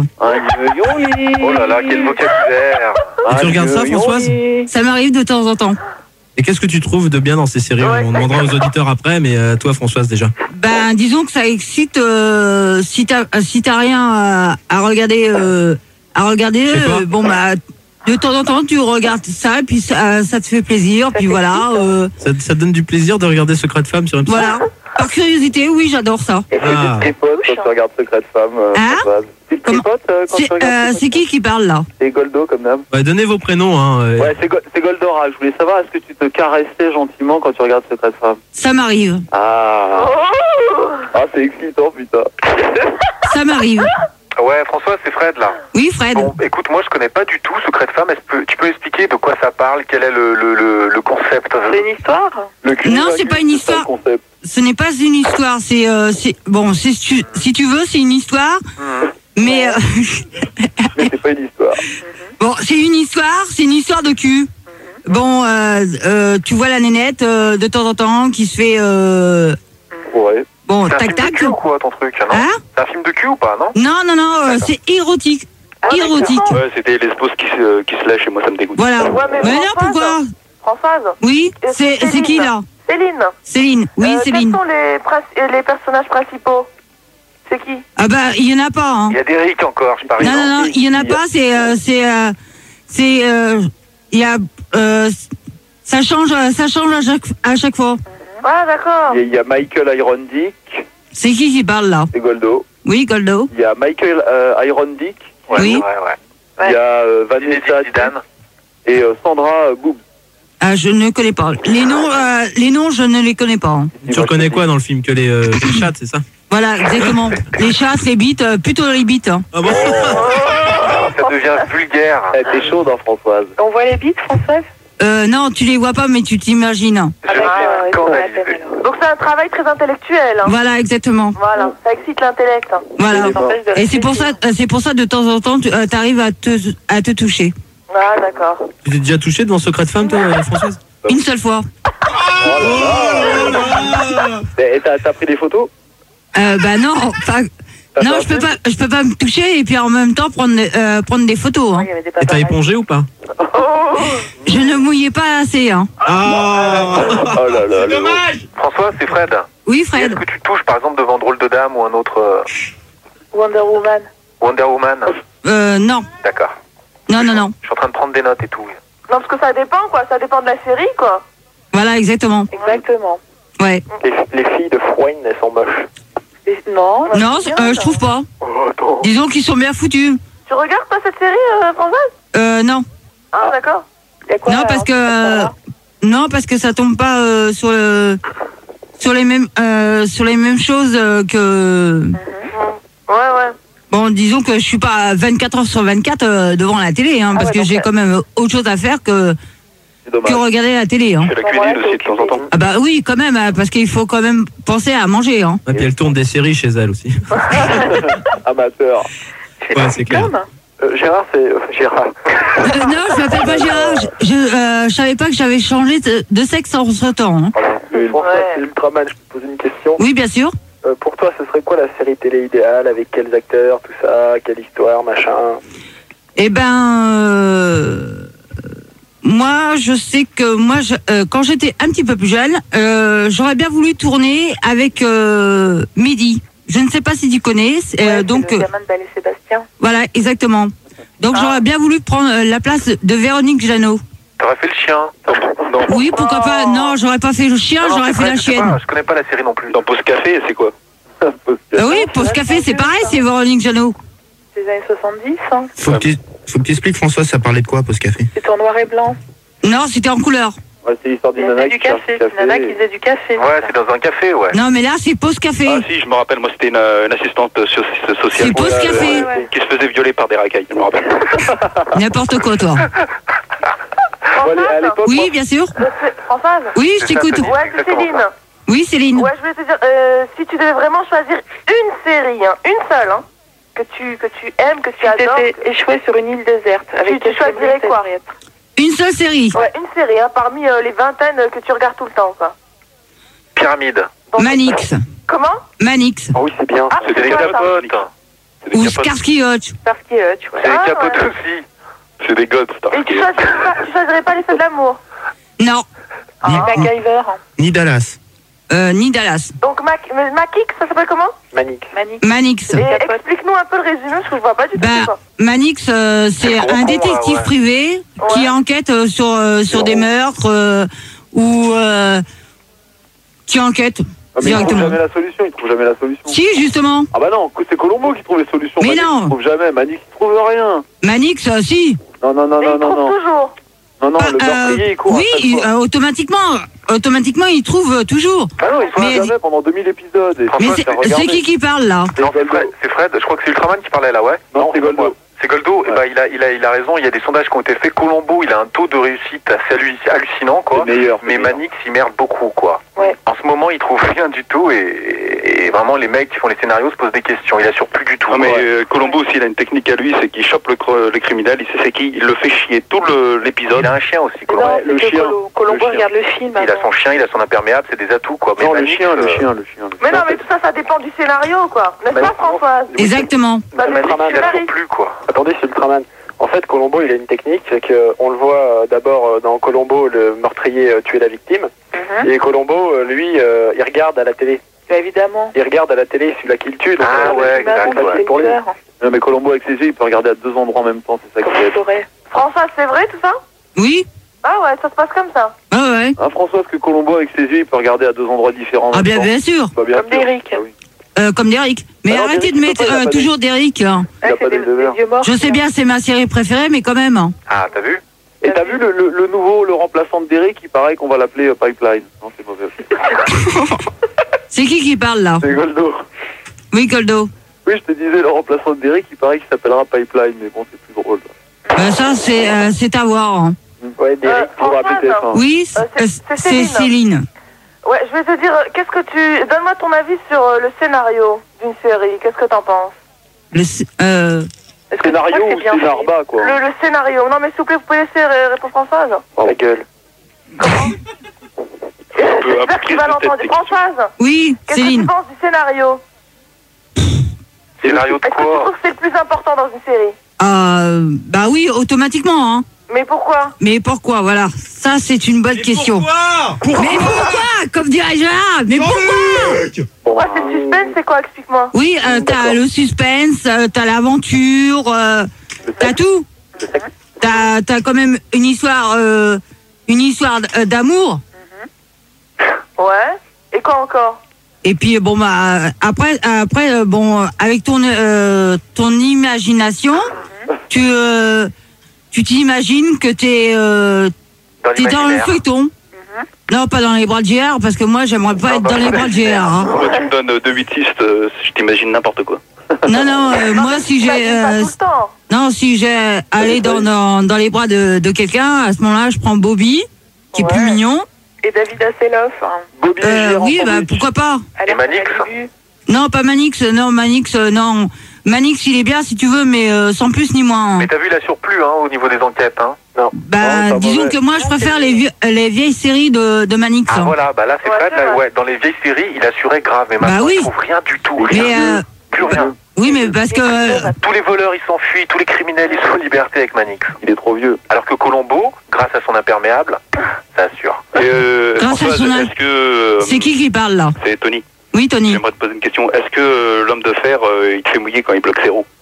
Oh là là, quel vocabulaire. Et tu regardes ça, Françoise? Ça m'arrive de temps en temps. Et qu'est-ce que tu trouves de bien dans ces séries? Ouais. On demandera aux auditeurs après, mais euh, toi, Françoise, déjà. Ben, disons que ça excite euh, si t'as si t'as rien à, à regarder euh, à regarder. Je sais pas. euh, bon bah de temps en temps tu regardes ça et puis ça, ça te fait plaisir puis voilà euh, Ça, ça te donne du plaisir de regarder Secret de Femme sur M six? voilà. Par curiosité, oui, j'adore ça. Et c'est Ah. des tripotes quand tu regardes Secret de Femme. Euh, Hein? Françoise. C'est des Comment- tripotes euh, quand C'est tu regardes euh, Secret c'est de qui qui parle là? Femme C'est Goldo comme d'hab. Ouais, donnez vos prénoms. Hein. euh, Ouais, c'est, Go- c'est Goldora. Je voulais savoir, est-ce que tu te caressais gentiment quand tu regardes Secret de Femme? Ça m'arrive. Ah. Ah, c'est excitant, putain. Ça m'arrive. Ouais, François, c'est Fred là. Oui, Fred. Bon, écoute, moi je connais pas du tout Secret de Femme. Est-ce que tu peux expliquer de quoi ça parle? Quel est le, le, le, le concept? C'est une histoire? Le cul Non, du c'est vaincu, pas une ça, histoire. le concept. Ce n'est pas une histoire, c'est euh, c'est bon, c'est si tu, si tu veux, c'est une histoire. Mais euh, Mais c'est pas une histoire. bon, c'est une histoire, c'est une histoire de cul. Bon, euh, euh, tu vois la nénette euh, de temps en temps qui se fait euh, Ouais. bon, C'est un tac film de tac. cul ou quoi ton truc, non? Hein? C'est un film de cul ou pas, non? Non, non, non, euh, c'est érotique. Érotique. Ouais, c'était l'espouse qui se, qui se lèche et moi ça me dégoûte. Voilà. Ouais, mais Mais non, Françoise, pourquoi? Françoise. Oui, Et c'est Céline. c'est qui là? Céline. Céline. Oui, Euh, Céline. Quels sont les, princi- euh, les personnages principaux? C'est qui? Ah bah, il y en a pas. Hein. Il y a Derrick encore, je parie. Non, non, non, il y en a pas. C'est, euh, c'est, euh, c'est, euh, il y a, euh, ça change, ça change à chaque, à chaque fois. Ah, d'accord. Il y, a- il y a Michael Irondick, C'est qui qui parle là? c'est Goldo. Oui, Goldo. Il y a Michael euh, Irondick. Ouais, Oui. ouais, ouais. Il y a euh, Zinedine Vanessa Zidane. et euh, Sandra euh, Boub. Ah, je ne connais pas. Les noms, euh, les noms, je ne les connais pas. Hein. Tu reconnais quoi dans le film? Que les, euh, les chattes, c'est ça? Voilà, exactement. Les chattes, les bites, euh, plutôt les bites. Hein. Ah bon? Ça devient vulgaire. Elle était chaude, hein, Françoise. On voit les bites, Françoise? Euh, non, tu les vois pas, mais tu t'imagines. Je Ah, suis d'accord, ouais, c'est pas la scandalisé. peine, alors. Donc c'est un travail très intellectuel. Hein. Voilà, exactement. Voilà, ça excite l'intellect. Hein. Voilà. Ça empêche de Et c'est pour ça, euh, c'est pour ça de temps en temps, tu arrives à te, à te toucher. Ah, d'accord. Tu t'es déjà touché devant Secret de Femme, toi, euh, Françoise? Une seule fois. Et t'as, t'as pris des photos? Euh, bah non, enfin, non, je peux pas, je peux pas me toucher et puis en même temps prendre, euh, prendre des photos. Hein. Il y avait des Et t'as paparazzis. épongé ou pas? Je ne mouillais pas assez. Hein. Ah! Oh là là. le- François, c'est Fred. Oui, Est-ce Fred. que tu touches par exemple devant Drôle de Dame ou un autre euh, Wonder Woman. Wonder Woman? Euh, non, D'accord. non, non, non. Je suis en train de prendre des notes et tout. Non, parce que ça dépend, quoi. Ça dépend de la série, quoi. Voilà, exactement. Exactement. Ouais. Les, les filles de Froine, elles sont moches. Et- Non. Non, c'est euh, bien, je ça. trouve pas. Oh, attends. Disons qu'ils sont bien foutus. Tu regardes, toi, cette série, euh, Françoise? Euh, non, Ah, d'accord. Il y a quoi, non, parce alors, que, euh, non, parce que ça tombe pas euh, sur le, sur les mêmes, euh, sur les mêmes choses euh, que. Ouais, ouais. Bon, disons que je suis pas vingt-quatre heures sur vingt-quatre euh, devant la télé, hein, Ah parce ouais, que donc, j'ai euh, quand même autre chose à faire que, C'est dommage. que regarder la télé. Hein. Je fais la Voilà, cuisine t'es aussi de temps en temps. Ah bah oui, quand même, hein, parce qu'il faut quand même penser à manger. Hein. Et puis elle tourne des séries chez elle aussi. Amateur. Ouais, c'est clair. Comme Euh, Gérard, c'est... euh, Gérard. Euh, non, je m'appelle pas Gérard. Je, je, euh, je savais pas que j'avais changé de, de sexe en ce temps. Hein. Euh, François, Ouais. c'est Ultraman, je peux poser une question. Oui, bien sûr. Euh, pour toi, ce serait quoi la série télé idéale? Avec quels acteurs, tout ça? Quelle histoire, machin? Eh ben, euh, moi, je sais que moi, je, euh, quand j'étais un petit peu plus jeune, euh, j'aurais bien voulu tourner avec euh, Mehdi. Je ne sais pas si tu connais. c'est, euh, Ouais, donc, c'est le euh, gamin de Belle et Sébastien. voilà, exactement. Donc, j'aurais bien voulu prendre euh, la place de Véronique Jeannot. T'aurais fait le chien. Non, non. Oui, pourquoi pas. Non, j'aurais pas fait le chien, Non, non, j'aurais c'est fait vrai, la je sais chienne. pas, je connais pas la série non plus. Dans Pause Café, c'est quoi? Euh, oui, Pause Café, c'est pareil, c'est Véronique Jeannot. Des années soixante-dix, hein. Faut que tu, Faut que tu expliques, François, ça parlait de quoi, Pause Café? C'est en noir et blanc. Non, c'était en couleur. Ouais, c'est l'histoire Il d'une faisait nana du qui cherche café. du C'est une nana qui faisait du café. Ouais, c'est dans un café, ouais. Non, mais là, c'est pause café. Ah si, je me rappelle, moi c'était une, une assistante so- sociale C'est pause euh, café. ouais. qui se faisait violer par des racailles, je me rappelle. N'importe quoi, toi. Bon, allez, à l'époque, Oui, bien sûr. Euh, c'est- Françoise. Oui, je t'écoute. Ouais, c'est Exactement Céline. ça. Oui, Céline. Ouais, je voulais te dire, euh, si tu devais vraiment choisir une série, hein, une seule, hein, que tu que tu aimes, que tu Tu adores, étais échoué sur une île déserte. Avec tu, tu quelques choisirais minutes, quoi? Une seule série. Ouais, une série, hein, parmi euh, les vingtaines que tu regardes tout le temps, quoi. Pyramide. Donc- Manix. Comment? Manix. Ah oui, c'est bien. Ah, C'est des quoi, ça? capotes. C'est des Ou capotes. Starsky Hutch. Starsky Hutch, ouais. C'est des Ah, capotes ouais. aussi. C'est des gods, Et tu choisirais pas, tu choisirais pas les feux de l'amour? Non. Et MacGyver. Ni Dallas. Euh, ni Dallas. Donc, Mac, mais Mac-X, ça s'appelle comment? Manix. Manix. Manix. Et capotes. explique-nous un peu le résumé, parce que je vois pas du tout Bah, c'est quoi. Manix, euh, c'est gros un con, détective ouais. privé qui Ouais. enquête euh, sur sur, euh, sur des meurtres euh, ou euh, qui enquête Ah, mais il trouve directement. jamais la solution, il trouve jamais la solution. Si, justement. Ah bah non, c'est Colombo qui trouve les solutions. Mais Manix, non. il trouve jamais. Manix, il trouve rien. Manix, euh, si. Non, non, non, Et non, il non, trouve non. toujours. Non, non, Pas, le meurtrier, euh, il court. à oui, chaque il- fois. euh, automatiquement, automatiquement, il trouve euh, toujours. Ah non, il trouve mais- jamais pendant deux mille épisodes. Et Mais François, c'est t'as regardé. c'est qui qui parle là? C'est Non, c'est Goldo. Fred, c'est Fred, je crois que c'est Ultraman qui parlait là, ouais. Non, c'est Goldo. C'est Goldo, Ouais. et bah, il, a, il, a, il a raison, il y a des sondages qui ont été faits. Colombo, il a un taux de réussite assez halluc- hallucinant, quoi. C'est meilleur. c'est Mais meilleur. Manix, il merde beaucoup, quoi. Ouais. En ce moment, il trouve rien du tout, et, et vraiment, les mecs qui font les scénarios se posent des questions. Il assure plus du tout. Non mais quoi. euh, Colombo aussi il a une technique à lui, c'est qu'il chope le, cre- le criminel, il sait c'est qui, il le fait chier tout le- l'épisode. Il a un chien aussi, Non, Colombo. le c'est que chien. Colo- Colombo Le chien. regarde le film. Il a avant. son chien, il a son imperméable, c'est des atouts, quoi. Non, le Manix, chien, le euh, chien, le chien. le Mais chien, non, mais tout ça, ça dépend du scénario, quoi. N'est-ce Mais pas, non, Françoise? Exactement. Ça dépend Ultraman, du il assure scénario. plus, quoi. Attendez, c'est Ultraman. En fait, Colombo, il a une technique, c'est qu'on le voit euh, d'abord euh, dans Colombo, le meurtrier euh, tuer la victime. Mhm. Et Colombo, euh, lui, euh, il regarde à la télé. Bah, évidemment. Il regarde à la télé celui-là qui le tue. donc, Ah euh, ouais, Mais avant, exact, ouais. c'est pour lui. une heure. Non, mais Colombo, avec ses yeux, il peut regarder à deux endroits en même temps, c'est ça Comment qui il est. saurait? Françoise, c'est vrai tout ça? Oui. Ah ouais, ça se passe comme ça. Ah ouais. Hein, François, est-ce que Colombo, avec ses yeux, il peut regarder à deux endroits différents en Ah même bien, temps bien sûr. Bah, bien Comme sûr. Derrick. Ah oui. Euh, comme Derrick. Mais Alors, arrêtez Derrick, de il mettre peut pas, il a euh, pas toujours Derrick. hein. Il a Ouais, pas c'est des, des deux des verres. vieux morts. Je sais bien, c'est ma série préférée, mais quand même. hein. Ah, t'as vu? Et t'as vu le, le, le nouveau, le remplaçant de Derrick, il paraît qu'on va l'appeler euh, Pipeline. Non, c'est mauvais. C'est qui qui parle là? C'est Goldo. Oui, Goldo. Oui, je te disais, le remplaçant de Derrick, il paraît qu'il s'appellera Pipeline, mais bon, c'est plus drôle. Euh, ça, c'est euh, c'est à voir. hein. Ouais, Derrick, Euh, faudra Françoise, péter ça. Oui, Euh, c'est- euh, c'est c'est Céline. Céline. Ouais, je vais te dire, euh, qu'est-ce que tu... Donne-moi ton avis sur euh, le scénario d'une série. Qu'est-ce que t'en penses? Le, c- euh, Est-ce que tu Scénario crois que ou c'est bien fait? scénarba, quoi. Le, le scénario. Non, mais s'il vous plaît, vous pouvez laisser euh, répondre Françoise? Oh, la gueule. J'espère que tu vas l'entendre. Françoise, oui, qu'est-ce que tu Céline. penses du scénario? Scénario de Est-ce que tu quoi? trouves que c'est le plus important dans une série? Euh, bah oui, automatiquement. Hein. Mais pourquoi? Mais pourquoi? Voilà, ça c'est une bonne question. Pourquoi Mais pourquoi? Comme dirait Gérard, mais pourquoi? Pourquoi c'est le suspense? C'est quoi? Explique-moi. Oui, euh, t'as le suspense, euh, t'as l'aventure, euh, t'as tout. T'as t'as quand même une histoire, euh, une histoire d- euh, d'amour. Ouais. Et quoi encore? Et puis bon bah après après euh, bon avec ton euh, ton imagination, tu euh, tu t'imagines que t'es euh, Dans t'es dans le l'imaginaire. feuilleton. Non, pas dans les bras de J R, parce que moi j'aimerais pas Non, être dans dans les bras de J R. hein. Moi, tu me donnes euh, deux huit six, euh, je t'imagine n'importe quoi. Non non, euh, moi si Tu j'ai l'imagines pas euh, tout le temps. non si j'ai allé dans, dans dans les bras de, de quelqu'un, à ce moment-là je prends Bobby qui est plus Ouais. mignon. Et David Hasselhoff. Hein. Bobby et Euh, Gérard oui bah Sandwich. pourquoi pas. Alerte Manix. à Malibu. Non pas Manix, non Manix euh, non. Manix il est bien si tu veux, mais euh, sans plus ni moins. Mais t'as vu, il assure plus, hein, au niveau des enquêtes, hein. Non. Bah, Non, pas disons mauvais. que moi, je préfère les, vieux- les vieilles séries de, de Manix. Ah hein. voilà, bah là c'est Ouais, Fred, c'est là, vrai. ouais, dans les vieilles séries, il assurait grave, mais maintenant Bah oui. il trouve rien du tout, rien, Mais, euh, plus rien. oui, mais parce que... euh, Tous les voleurs ils s'enfuient, tous les criminels ils sont en liberté avec Manix. Il est trop vieux. Alors que Colombo, grâce à son imperméable, ça assure. Et euh, Grâce à Françoise, son âge. est-ce que... euh, c'est qui qui parle, là? C'est Tony. Oui, Tony. J'aimerais te poser une question. Est-ce que euh, l'homme de fer, euh, il te fait mouiller quand il bloque ses roues?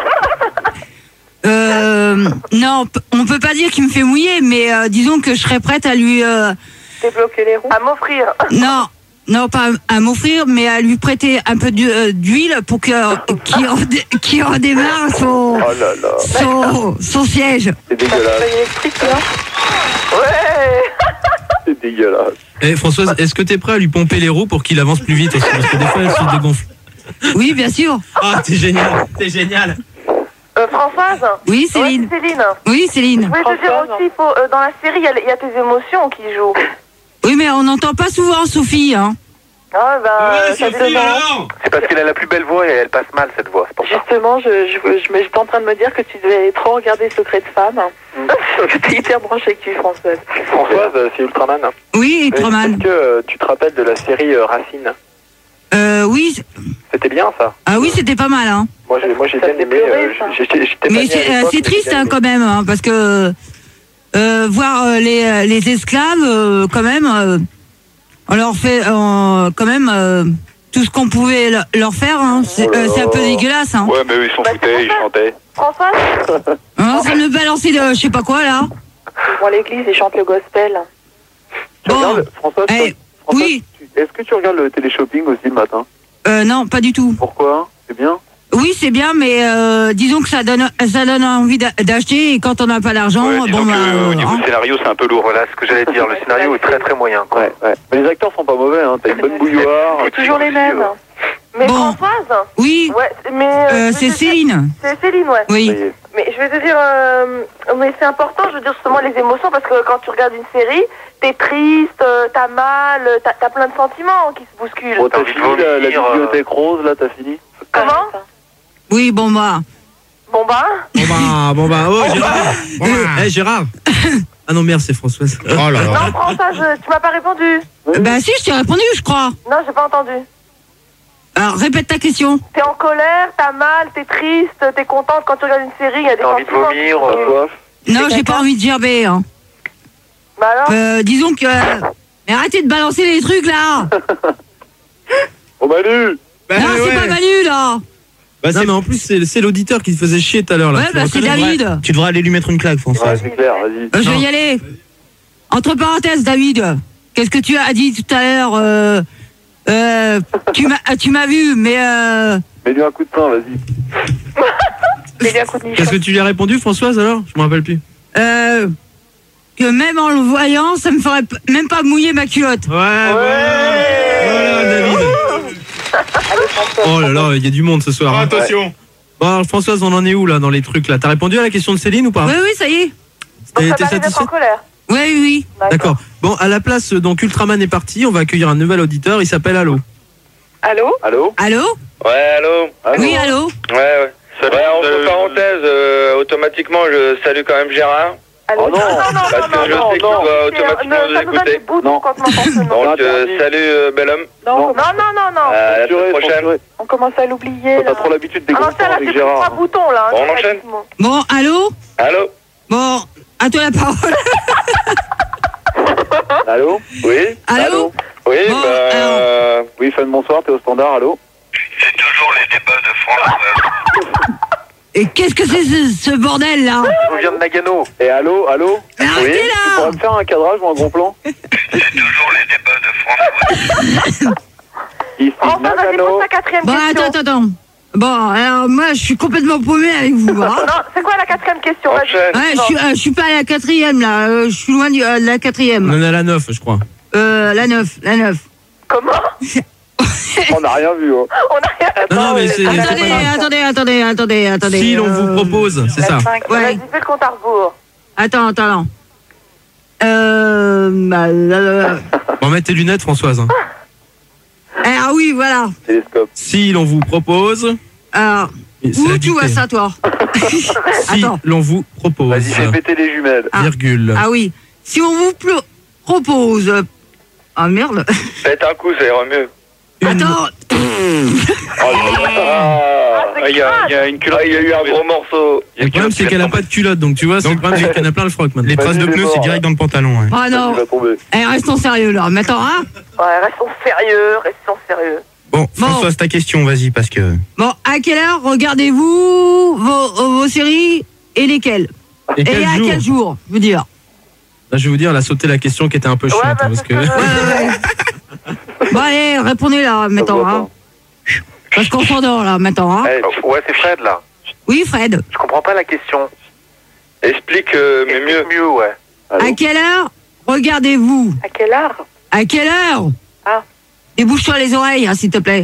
Euh, non, p- on peut pas dire qu'il me fait mouiller, mais euh, disons que je serais prête à lui... euh, Débloquer les roues. À m'offrir. non, non pas à m'offrir, mais à lui prêter un peu d'hu- euh, d'huile pour que qu'il redé- qu'il redémarre son, Oh là là. son, son siège. C'est dégueulasse. électrique, là. Ouais. C'est dégueulasse. Eh, Françoise, est-ce que t'es prêt à lui pomper les roues pour qu'il avance plus vite aussi? Parce que des fois, elle se dégonfle. Oui, bien sûr. Ah, t'es génial, t'es génial. Euh, Françoise. Oui, Céline. Ouais, Céline. Oui, Je Céline. voulais te dire aussi, il faut, euh, dans la série, il y a- il y, a tes émotions qui jouent. Oui, mais on n'entend pas souvent Sophie, hein. Ah, ben, Ouais, ça Sophie, dépend. alors C'est parce qu'elle a la plus belle voix et elle passe mal cette voix, c'est pour ça. Justement, je, je, je, me- j'étais en train de me dire que tu devais trop regarder Secret de femme. Que t'es hyper branchée avec tu, Françoise. Françoise, euh, c'est Ultraman. Oui, Ultraman. Est-ce que euh, tu te rappelles de la série euh, Racine? Euh, oui. c'est- C'était bien ça. Ah oui, c'était pas mal, hein. Moi j'ai moi j'ai Ça bien fait aimé. pleurer, euh, ça. j'étais- j'étais pas Mais né à c'est euh, l'époque, c'est mais triste, j'ai bien hein, aimé. quand même, hein, parce que euh, voir euh, les, euh, les esclaves, euh, quand même, euh, on leur fait euh, quand même euh, tout ce qu'on pouvait le- leur faire. Hein. C'est Oh là euh, c'est un peu là. dégueulasse. Hein. Ouais, mais eux, ils s'en Bah, foutaient, c'est ils pour ça. chantaient. Françoise. Hein, ça me balançait de je sais pas quoi, là. Ils vont à l'église et chantent le gospel. Tu Bon. regardes, Françoise, Eh, Françoise, oui. tu- est-ce que tu regardes le télé-shopping aussi le matin? Euh, non, pas du tout. Pourquoi? C'est bien? Oui, c'est bien, mais euh, disons que ça donne, ça donne envie d'a- d'acheter et quand on n'a pas d'argent, Ouais, bon disons bah. que, euh, au niveau hein. scénario, c'est un peu lourd. Voilà ce que j'allais dire. Le scénario est très très moyen. Quoi. Ouais, ouais. Mais les acteurs sont pas mauvais, hein. T'as une bonne bouilloire. C'est toujours les mêmes. Mais Bon. Françoise. Oui, Ouais, mais. euh, euh, je c'est vais te dire- Céline. C'est Céline, ouais. Oui. Ça y est. Mais je vais te dire, euh, mais c'est important, je veux dire justement les émotions, parce que quand tu regardes une série, t'es triste, euh, t'as mal, euh, t'as, t'as plein de sentiments qui se bousculent. Bon, t'as envie de fini la, la vomir, euh. bibliothèque rose, là, t'as fini? Comment Oui, bon bah. Bon bah. Bon bah, bon bah, oh Gérard. Bon, bah. Eh Gérard. Ah non, merde, c'est Françoise. Oh là là. Non, Françoise, tu m'as pas répondu. Bah si, je t'ai répondu, je crois. Non, j'ai pas entendu. Alors répète ta question. T'es en colère, t'as mal, t'es triste, t'es contente quand tu regardes une série, il y a des T'as envie de sentiments. vomir, qui- euh, Soif? Non, j'ai pas envie de gerber. Hein. Bah alors. Euh, disons que. Mais arrêtez de balancer les trucs là. Oh Manu! Bah, non, c'est ouais. pas Manu là. Bah, non, mais en plus, c'est c'est l'auditeur qui te faisait chier tout à l'heure. Là. Ouais, Tu bah le c'est reconnais? David. Tu devrais aller lui mettre une claque, Ouais, Françoise. c'est clair, vas-y. Euh, je vais Non. y aller. Entre parenthèses, David, qu'est-ce que tu as dit tout à l'heure euh, euh, Tu m'as, tu m'as vu, mais euh, Mets-lui un coup de poing, vas-y. Mais bien coup de nichon. Qu'est-ce que tu lui as répondu, Françoise, alors? Je me rappelle plus. euh, que même en le voyant, ça me ferait p- même pas mouiller ma culotte. Ouais, ouais. Voilà, David. Allez, Françoise. Oh là là, il y a du monde ce soir. hein. Attention. Bon, alors, Françoise, on en est où là dans les trucs là? T'as répondu à la question de Céline ou pas? Oui, oui, ça y est. Donc T'es ça t'es m'arrive d'être en satisfaite? colère. Oui, oui, oui. D'accord. Bon, à la place, euh, donc Ultraman est parti. On va accueillir un nouvel auditeur. Il s'appelle Allo. Allô Allô? Allô? Ouais, allô. Oui, allô? Ouais, ouais. Salut, Ouais, entre salut. parenthèses, euh, automatiquement, je salue quand même Gérard. Allô? Oh non. non, non, Parce que non, je non, sais qu'il non, doit c'est- automatiquement ne- nous ça nous donne écouter. des boutons Non. quand on entend ce nom. Donc, Non, euh, interdit. salut, euh, bel homme. Non, Non. on commence- Non, non, non, non. Euh, à la Censuré, semaine prochaine. censuré. on commence à l'oublier. Toi, T'as là. trop l'habitude des Ah non, gros ça là, avec c'est plus trois Gérard. boutons là. hein, Bon, on c'est pas enchaîne. du tout. Bon, allô? Allô. Bon, à toi la parole. Allô? Oui. Allô? Oui, Bon, bah. euh, Oui, fan, bonsoir, t'es au standard, allô? C'est toujours les débats de France. Et qu'est-ce que c'est ce, ce bordel là? On vient de Nagano. Et allô, allô? Arrêtez Tu là! pourrais me faire un cadrage ou un gros plan? C'est toujours les débats de France. Ici, Enfin, vas-y, Nagano. pose ta quatrième Bon, question. attends, attends, attends. Bon, alors moi, je suis complètement paumé avec vous. Hein. Non, c'est quoi la quatrième question? Vas-y. Enchaîne. Ouais, je suis, euh, je suis pas à la quatrième là. Euh, je suis loin du- euh, de la On quatrième. en est à la neuf, je crois. Euh, la neuf, la neuf. Comment? On n'a rien vu, hein. On a rien. Non, non, mais c'est. c'est Attendez, pas grave. attendez, attendez, attendez, attendez. Si l'on euh, vous propose, c'est ça. La cinq. Ouais. Vas-y, fais le compte à rebours. Attends, attends, attends. Euh. Bah, euh, Bon, mets tes lunettes, Françoise. hein. ah oui, voilà. Télescope. Si l'on vous propose. Alors, c'est où la tu vois dictée. ça, toi? Si Attends. l'on vous propose. Vas-y, fais péter les jumelles. Ah. Virgule. Ah oui. Si on vous plo- propose. Ah merde. Faites un coup, ça ira mieux. Attends. Ah, il y, a- il y a une culotte. Ah, il y a eu un gros morceau. Le problème, c'est qu'elle a pas de culotte, donc tu vois, c'est le problème, c'est qu'elle a plein le froc maintenant. Les traces de Vas-y, pneus, les c'est morts, direct dans le pantalon. Ouais. Ah non. Il va tomber. Eh, restons sérieux là. Mais attends, hein. Ouais, restons sérieux, restons sérieux. Bon, Françoise, ta question, vas-y, parce que. Bon, à quelle heure regardez-vous vos, vos séries et lesquelles? Et Et quel à jour quel jour, je veux dire. Là, je vais vous dire, elle a sauté la question qui était un peu chiante. Ouais, hein, bah, parce c'est que... ce que je- Bon, allez, répondez là, maintenant. Hein. Parce qu'on s'endort là, maintenant. Hein. Eh, ouais, c'est Fred là. Oui, Fred. Je comprends pas la question. Explique, euh, mais mieux. Mieux, ouais. Allô À quelle heure regardez-vous? À quelle heure? À quelle heure? Ah. Débouche-toi les oreilles, hein, s'il te plaît.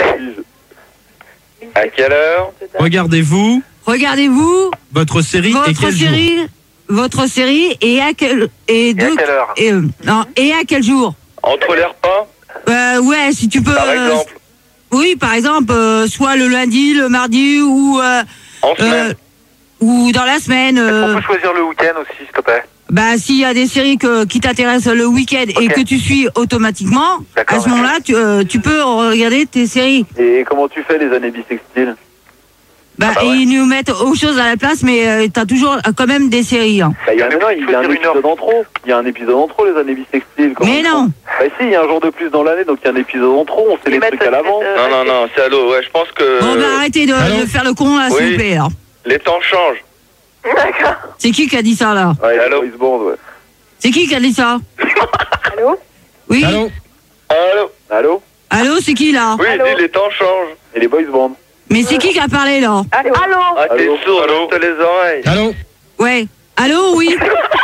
À quelle heure Regardez-vous Regardez-vous votre série et votre quel jour? série, votre série et à quel et, Et à de- quelle heure? et, euh, non, et à quel jour? Entre les repas, Euh, ouais, si tu peux. par euh, exemple. Oui, par exemple, euh, soit le lundi, le mardi ou euh, En semaine. euh, ou dans la semaine. On euh, peut choisir le week-end aussi, s'il te plaît. bah, s'il y a des séries que, qui t'intéressent le week-end et Ok. que tu suis automatiquement, D'accord, à ce moment-là, tu, euh, tu peux regarder tes séries. Et comment tu fais les années bissextiles? Bah, Ah bah ouais. ils nous mettent autre chose à la place, mais euh, t'as toujours euh, quand même des séries. Hein. Bah, il y a, Mais non, faut il y a un choisir une épisode en trop. Il y a un épisode en trop, les années bissextiles. comment Mais ils non. font Bah si, il y a un jour de plus dans l'année, donc il y a un épisode en trop. On fait Ils les mettent- trucs à l'avance. ils mettent, Non, euh, non, non, c'est allô. Ouais, je pense que Bon, bah, arrêtez de, Allô de faire le con, là, s'il Oui. vous plaît. alors. les temps changent. D'accord. C'est qui qui a dit ça, là? Ouais, Allô les boys band, ouais. C'est qui qui a dit ça? Allô? Oui. Allô? Allô Allô Allô, c'est qui, là? Oui, Allô dis, les temps changent. Et les boys band. Mais c'est qui qui a parlé, là? Allô? Allô? Ah, t'es Allô sourd, t'as les oreilles. Allô? Ouais. Allô, oui.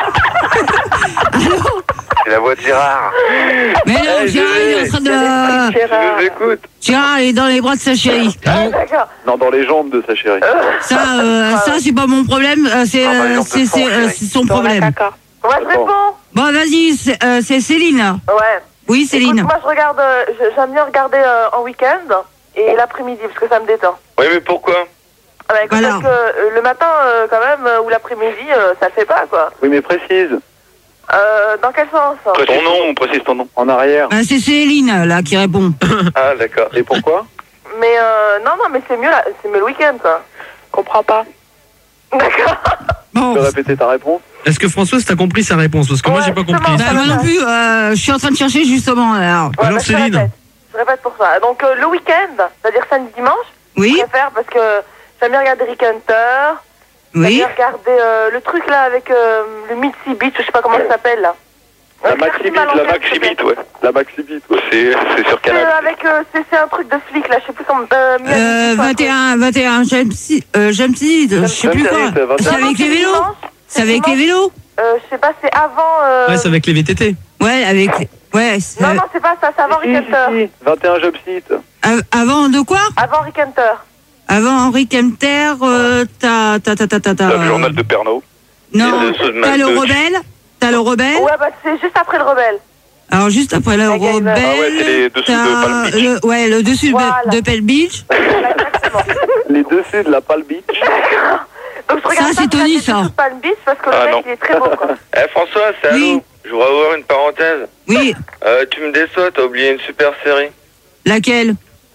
Allô? C'est la voix de Gérard. Mais non, Eh, Gérard, il est en train de... Je vous écoute. Gérard, il est dans les bras de sa chérie. Allô? D'accord. Non, dans les jambes de sa chérie. Ça, euh, ça c'est pas mon problème, euh, c'est Ah, bah, euh, genre de c'est- fond, c'est, euh, chérie. c'est son Bon, problème. D'accord. Moi, je Attends. réponds. Bon, vas-y, c'est euh, c'est Céline. Ouais. Oui, Céline. Écoute, moi, je regarde, euh, je- j'aime bien regarder euh, en week-end et l'après-midi parce que ça me détend. Oui, mais pourquoi Ah bah, écoute, Voilà. parce que euh, le matin, euh, quand même, euh, ou l'après-midi, euh, ça le fait pas, quoi. Oui, mais précise. Euh, dans quel sens? Ton nom, on précise ton nom. En arrière. Euh, c'est Céline, là, qui répond. Ah, d'accord. Et pourquoi? Mais euh, non, non, mais c'est mieux, là- c'est mieux le week-end, quoi. Comprends pas. D'accord. Tu Bon. peux répéter ta réponse? Est-ce que Françoise t'as compris sa réponse? Parce que moi Ouais, j'ai pas compris. justement. Bah, moi non plus, euh, je suis en train de chercher justement. Alors. Ouais, Alors, bah, je Céline. répète. Je répète pour ça. Donc, euh, le week-end, c'est-à-dire samedi, dimanche, je Oui, préfère parce que j'aime bien regarder Rick Hunter. J'aime oui. bien regarder euh, le truc là avec euh, le Mitzi Beach, je sais pas comment ça s'appelle là. La Euh, Maxi Clarisse Beat, la Malonga, Maxi s'il te plaît. Beat, ouais. La Maxi Beat, ouais. C'est c'est sur Euh, Canal. avec, euh, c'est c'est un truc de flic là, je sais plus comment. Euh, Miami, Euh, je sais pas, vingt et un, vingt et un, j'aime si, euh, j'aime si, je sais plus quoi. vingt et un, quoi. C'est Non, non, avec les c'est vélos. dimanche, C'est avec les dimanche. vélos. Euh, je sais pas, c'est avant. Euh... Ouais, c'est avec les V T T. Ouais, avec. Ouais. c'est- Non, non, c'est pas ça, c'est avant Si, Rick si, Hunter. si. vingt et un Job Site. Av- Avant de quoi? Avant Rick Hunter. Avant Henri Kempter, euh, t'as, t'as, t'as, t'as, t'as, t'as, Le journal de Pernod. Non, Et le Soul t'as le Match. rebelle. T'as le rebelle. Ouais, bah c'est juste après le rebelle. Alors juste après le MacGyver. rebelle, Ah ouais, c'est les dessous de t'as Palm Beach. le, ouais, le dessus de- Voilà. de Palm Beach. Exactement. Les dessus de la Palm Beach. Donc je regarde Ça, pas c'est Tony, regarder ça. sur Palm Beach parce que le Ah, mec non. il est très beau quoi. Eh, François, c'est Oui. allô. Je voudrais ouvrir une parenthèse. Oui, Euh, tu me déçois, t'as oublié une super série. laquelle?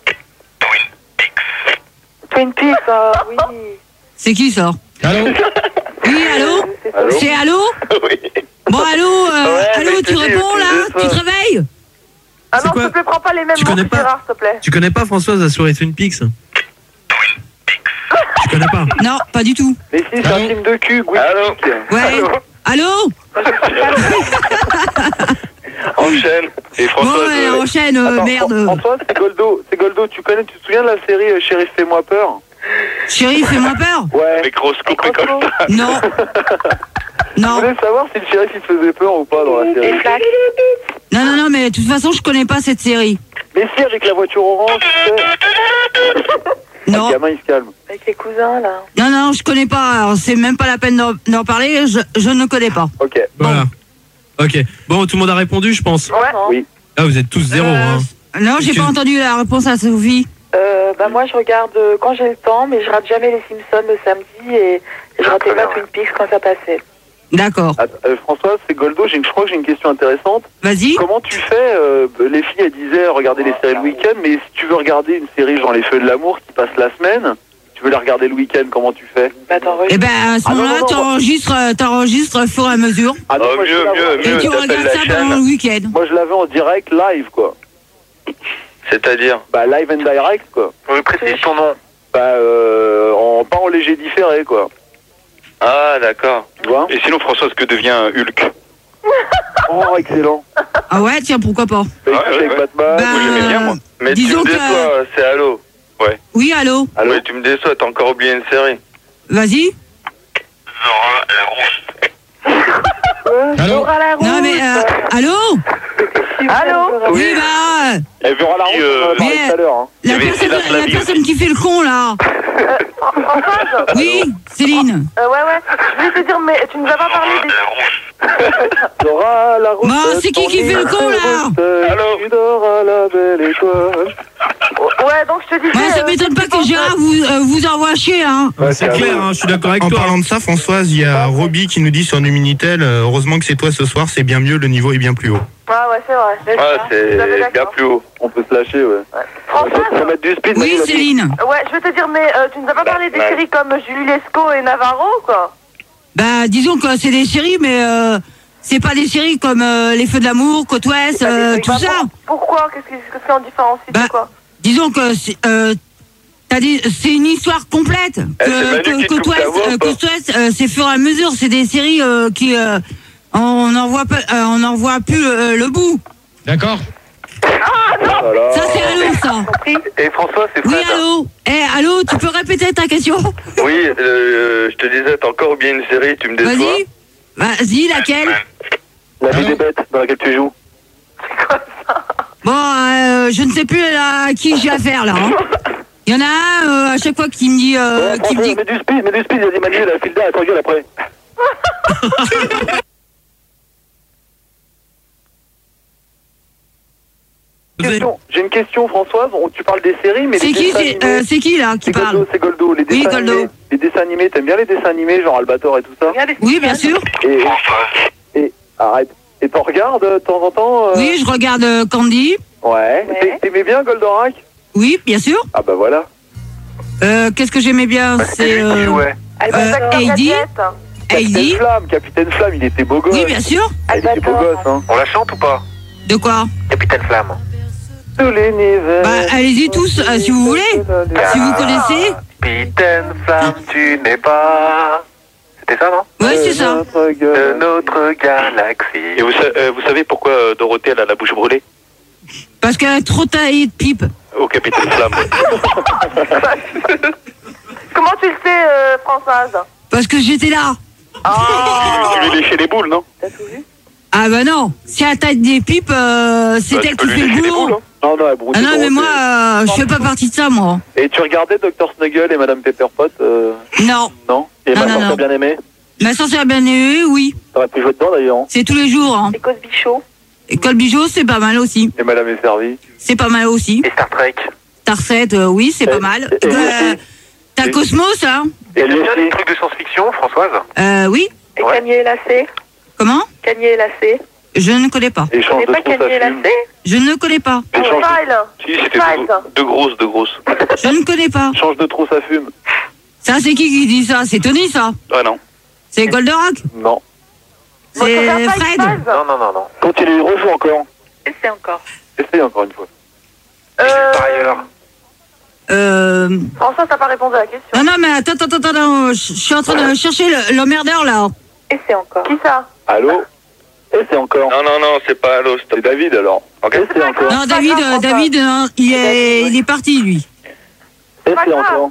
Twin Peaks, euh, oui. C'est qui ça? Allô? Oui, allô? Allô? C'est allô? Oui. Bon, allô, euh, Ouais, allô, mais tu je te dis, réponds tu là? me déçois. Tu te réveilles? Ah C'est non, quoi? s'il te plaît, prends pas les mêmes Tu mots connais que pas Gérard, s'il te plaît. Tu connais pas Françoise la soirée Twin Peaks? Tu connais pas? Non, pas du tout. Mais si, c'est un Allô? film de cul, Gwyn Allô? Peak. Ouais. Allô? Enchaîne. Et Bon, François, ouais, euh, enchaîne, euh, Attends, merde. François, c'est Goldo. C'est Goldo. Tu connais, tu te souviens de la série euh, Shérif, fais-moi peur? Chérie, fais-moi peur. Ouais. avec Roscoe et Colta. Non. Je Non. voulais savoir si le shérif il te faisait peur ou pas dans la Et série. Flack. Non, non, non, mais de toute façon, je connais pas cette série. Mais si, avec la voiture orange, tu sais. Non. Le gamin il se calme. Avec les cousins, là. Non, non, je connais pas. Alors, c'est même pas la peine d'en d'en parler. Je, je ne connais pas. Ok. Voilà. Ok. Bon, tout le monde a répondu, je pense. Ouais. Oui. Ah, vous êtes tous zéro, Euh, hein. Non, j'ai Excuse- pas entendu la réponse à Sophie. Euh, bah moi je regarde euh, quand j'ai le temps, mais je rate jamais les Simpsons le samedi et je ratais pas Twin Peaks quand ça passait. D'accord. Att- euh, Françoise, c'est Goldo. J'ai une- Je crois que j'ai une question intéressante. Vas-y. Comment tu fais euh, Les filles, elles disaient regarder les séries le week-end, mais si tu veux regarder une série genre Les Feux de l'amour qui passe la semaine, tu veux la regarder le week-end, comment tu fais? Bah t'enregistres. Eh ben, à ce Ah, non, moment-là, non, non, t'enregistres, euh, t'enregistres au fur et à mesure. Ah non, Oh, moi, je mieux, la vois- mieux, Et mieux. tu t'appelles regardes la ça pendant le chaîne. week-end. Moi, je l'avais en direct, live, quoi. C'est-à-dire Bah, live and direct, quoi. Oui, précise ton nom. Bah, euh, en, pas en léger différé, quoi. Ah, d'accord. Tu vois? Et sinon, Françoise, que devient Hulk? Oh, excellent. Ah ouais, tiens, pourquoi pas. Ouais, avec Batman. Bah, Moi, j'aimais bien, moi. Mais disons tu me que- déçois, c'est Halo. Ouais. Oui, allô. Allô Ouais, tu me déçois, t'as encore oublié une série. Vas-y. Zora la rousse. Allô? Laura la Non, mais, euh, allô. Allô? Oui, bah, Et Vera la Puis, route, euh, on en a parlé mais- tout à l'heure. Hein. la y avait personne, Céline la Flavie personne qui fait le con, là. Euh, Fran- Françoise Oui, Céline. euh, Ouais, ouais. Je voulais te dire, mais tu nous as pas parlé des... Dora la route. Bah, c'est qui qui fait le con, là? Allô? Tu dors à la belle étoile. Ouais, donc je te disais... Moi, ça euh, m'étonne pas tu que penses- Gérard vous, euh, vous envoie chier, hein. Ouais, c'est clair, hein, je suis d'accord avec En toi. parlant de ça, Françoise, il y a Roby qui nous dit sur Numinitel, euh, heureusement que c'est toi ce soir, c'est bien mieux, le niveau est bien plus haut. Ah ouais, c'est vrai. c'est Ouais, ça. Tout à fait c'est bien d'accord. plus haut. On peut se lâcher, ouais. Françoise Faut mettre du speed. Oui, Manu, Céline. Ouais, je veux te dire, mais euh, tu nous as pas parlé des Ouais. séries comme Julie Lescaut et Navarro, quoi. Bah, disons que c'est des séries, mais euh, c'est pas des séries comme euh, Les Feux de l'amour, Côte Ouest, Bah, euh, des- tout bah, ça. pour- Pourquoi Qu'est-ce qui qu'est-ce qui en différencie Bah, c'est quoi Disons que c'est euh, t'as dit- c'est une histoire complète. Eh, c'est Manu Que, qui que te Côte coupe la Ouest, voix, euh, ou pas Côte Ouest, euh, c'est fur et à mesure. C'est des séries euh, qui euh, on en voit pas, euh, on en voit plus euh, le bout. D'accord? Voilà. Ça c'est allô ça. Et François, c'est Oui Fred. allô. Eh allô, tu peux répéter ta question? Oui, euh, je te disais, t'as encore oublié une série, tu me déçois. Vas-y. Vas-y, laquelle? La vie des bêtes dans laquelle tu joues. Bon, euh, je ne sais plus là, à qui j'ai affaire là. hein. Il y en a un euh, à chaque fois qui me dit, euh, Ouais, qui me François, dit. mets du speed, mets du speed, il a dit Manu, la Filda, attends, gueule après. Vous avez- Question. J'ai une question, Françoise. On- Tu parles des séries, mais C'est les qui, dessins c'est animés- euh, c'est qui là qui C'est parle? Goldo, c'est Goldo. Les Oui, dessins Goldo. animés. Les dessins animés, t'aimes bien les dessins animés, genre Albator et tout ça? Regarde les Oui, bien sûr. Et, Françoise. et arrête. Et t'en regardes de temps en temps euh Oui, je regarde euh, Candy. Ouais. Ouais. T'es- T'aimais bien Goldorak? Oui, bien sûr. Ah bah voilà. Euh, Qu'est-ce que j'aimais bien? Bah, c'était C'est lui qui euh, jouait. euh, Heidi. Heidi. Capitaine Flamme, Capitaine Flamme, il était beau gosse. Oui, bien sûr. Ah, il était beau gosse, hein. On la chante ou pas? De quoi? Capitaine Flamme. Tous les nivelles. Bah, allez-y tous, euh, si vous voulez. Si vous connaissez. Capitaine Flamme, tu n'es pas. C'était ça, non? Ouais, c'est ça. Notre De gueule. notre galaxie. Et vous, sa- euh, vous savez pourquoi euh, Dorothée elle a la bouche brûlée? Parce qu'elle a trop taillé de pipe. Au Capitaine Flamme. Comment tu le sais, euh, Françoise Parce que j'étais là. Tu lui léchais les boules, non? Ah bah non. Si elle taille des pipes, euh, c'est Bah, tu elle peux qui lui fait le lécher les boulot. boules, hein. Non, non, elle brouillait Ah non, mais Dorothée. moi, euh, je fais pas partie de ça, moi. Et tu regardais docteur Snuggle et Madame Pepperpot euh, Non. Non. Et Non, ma non, soeur non. bien aimé. Ma sorcière bien aimée, oui. T'aurais pu jouer dedans d'ailleurs. hein. C'est tous les jours. Hein. Les Cosby Show. École Bijou, c'est pas mal aussi. Et Madame est servie. C'est pas mal aussi. Et Star Trek. Star sept, euh, oui, c'est pas mal. et- Euh, T'as et- Cosmos, hein? Et Et t'aimes bien les Lucie. trucs de science-fiction, Françoise? Euh, oui. Et Ouais. Cagné et Lacé. Comment? Cagné et Lacé. Je ne connais pas. Et Tu change connais de pas trou, ça Cagné et fume. Lacé? Je ne connais pas. Et change, de, File. Si, c'était Files. de, de grosses, de grosses. Je ne connais pas. change de trou, ça fume. Ça, c'est qui qui dit ça? C'est Tony, ça? Ah non. C'est Goldorak? Non. C'est Fred? Non, non, non, non. Continue, rejoue encore. Et c'est encore. Essaye encore une fois. Euh, Par ailleurs. Euh... Françoise, t'as pas répondu à la question. Non, non, mais attends, attends, attends, attends, je je suis en train de chercher le- l'emmerdeur, là. Et c'est encore. Qui ça Allô? Et c'est encore. Non, non, non, c'est pas Halo, C'est David alors. Ok. Et c'est encore. Non, David, euh, David, euh, il est, il est parti, lui. Et pas c'est grave. encore.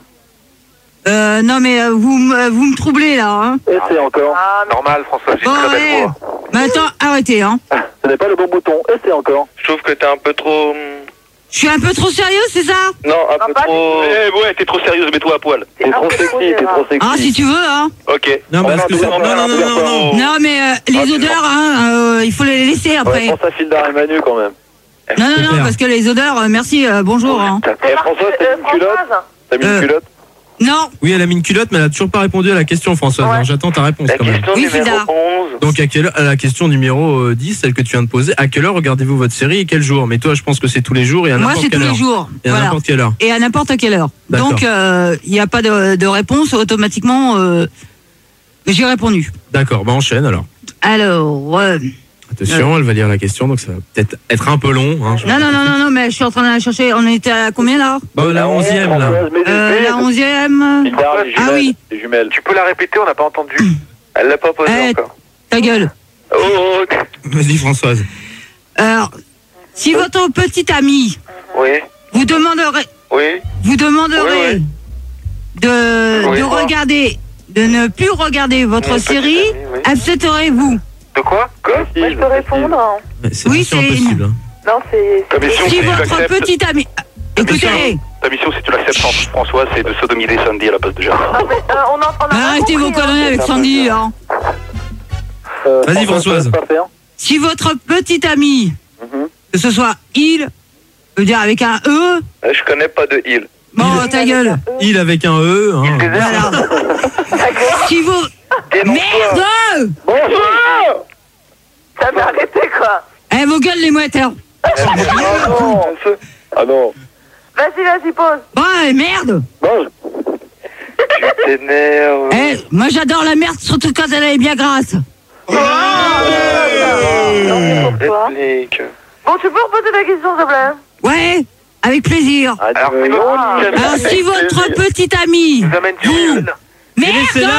Euh, non, mais euh, vous, me- vous me troublez, là, hein. Et c'est encore. Ah, mais Normal, François, j'ai Bon, une très belle ouais. voix. Mais attends, arrêtez, hein. Ce n'est pas le bon bouton. Et c'est encore. Je trouve que t'es un peu trop... hum, Je suis un peu trop sérieux, c'est ça? Non, un Ah, peu pas trop... Eh, ouais, t'es trop sérieuse, mets-toi à poil. T'es trop sexy, t'es trop sexy. Ah, si tu veux, hein. Ok. Non, On parce va que c'est. tout Non, faire, non, non, on va non, tout non. Oh. Non, mais euh, les Ah, tu odeurs, hein, euh, il faut les laisser Ouais, après. pense à Fildar et Manu quand même. Non, non, non, Super. parce que les odeurs, euh, merci, euh, bonjour, hein. Et François, t'as euh, mis une culotte? Françoise T'as mis Euh. une culotte? Non, Oui, elle a mis une culotte, mais elle a toujours pas répondu à la question, Françoise. Ouais. Alors, j'attends ta réponse La quand même. question Oui, numéro Fida. onze. Donc, à, quelle heure, à la question numéro euh, dix, celle que tu viens de poser, à quelle heure regardez-vous votre série et quel jour? Mais toi, je pense que c'est tous les jours et à moi, n'importe c'est tous quelle les heure. jours. Et à Voilà. n'importe quelle heure. Et à n'importe quelle heure. D'accord. Donc, il n'y a pas de, de réponse, automatiquement, euh, j'ai répondu. D'accord, bah enchaîne alors. Alors, euh, Attention, elle va lire la question, donc ça va peut-être être un peu long. Hein, je- non, non, non, non, non, mais je suis en train de la chercher. On était à combien, là? Bah, la onzième, là. Françoise, mets du Euh, speed. la onzième. Fildar, les Ah jumelles. oui. Les jumelles. Tu peux la répéter, on n'a pas entendu. Elle l'a pas posé Eh, encore. ta gueule. Oh, Vas-y, Françoise. Alors, si votre petit ami Oui. vous demanderait, Oui. vous demanderait Oui, oui. de, Oui, de quoi regarder, de ne plus regarder votre Mon série, petit ami, oui. accepterez-vous? De quoi Quoi Moi, je peux répondre. C'est Oui, mission c'est- impossible. hein. Non, c'est. Ta mission, Si si tu votre l'acceptes, petit ami, écoutez, ta mission, si tu l'acceptes, François, c'est de sodomiser Sandy à la place de Gérard. Non, mais, euh, on a, on a pas arrêtez vos compris, hein. conneries avec Sandy, hein. Euh, Vas-y, Françoise. ça va pas faire. Si votre petit ami, Mhm. que ce soit il, je veux dire avec un E, Je connais pas de île. bon, ta gueule. Il avec un E. Hein. Voilà. Si vous. Merde! Bonjour. Ça m'a arrêté, quoi. Eh, vos gueules, les mouettes, hein. Ah non. Ah non. Vas-y, vas-y, pose. Bon, eh, merde! Bon, Tu t'énerves. Eh, moi j'adore la merde, surtout quand elle est bien grasse. Réplique. Bon, tu peux reposer ta question, s'il te plaît? Ouais, avec plaisir. Alors, euh, si non. votre Alors, si votre petit ami. nous amène sur l'île. Merde!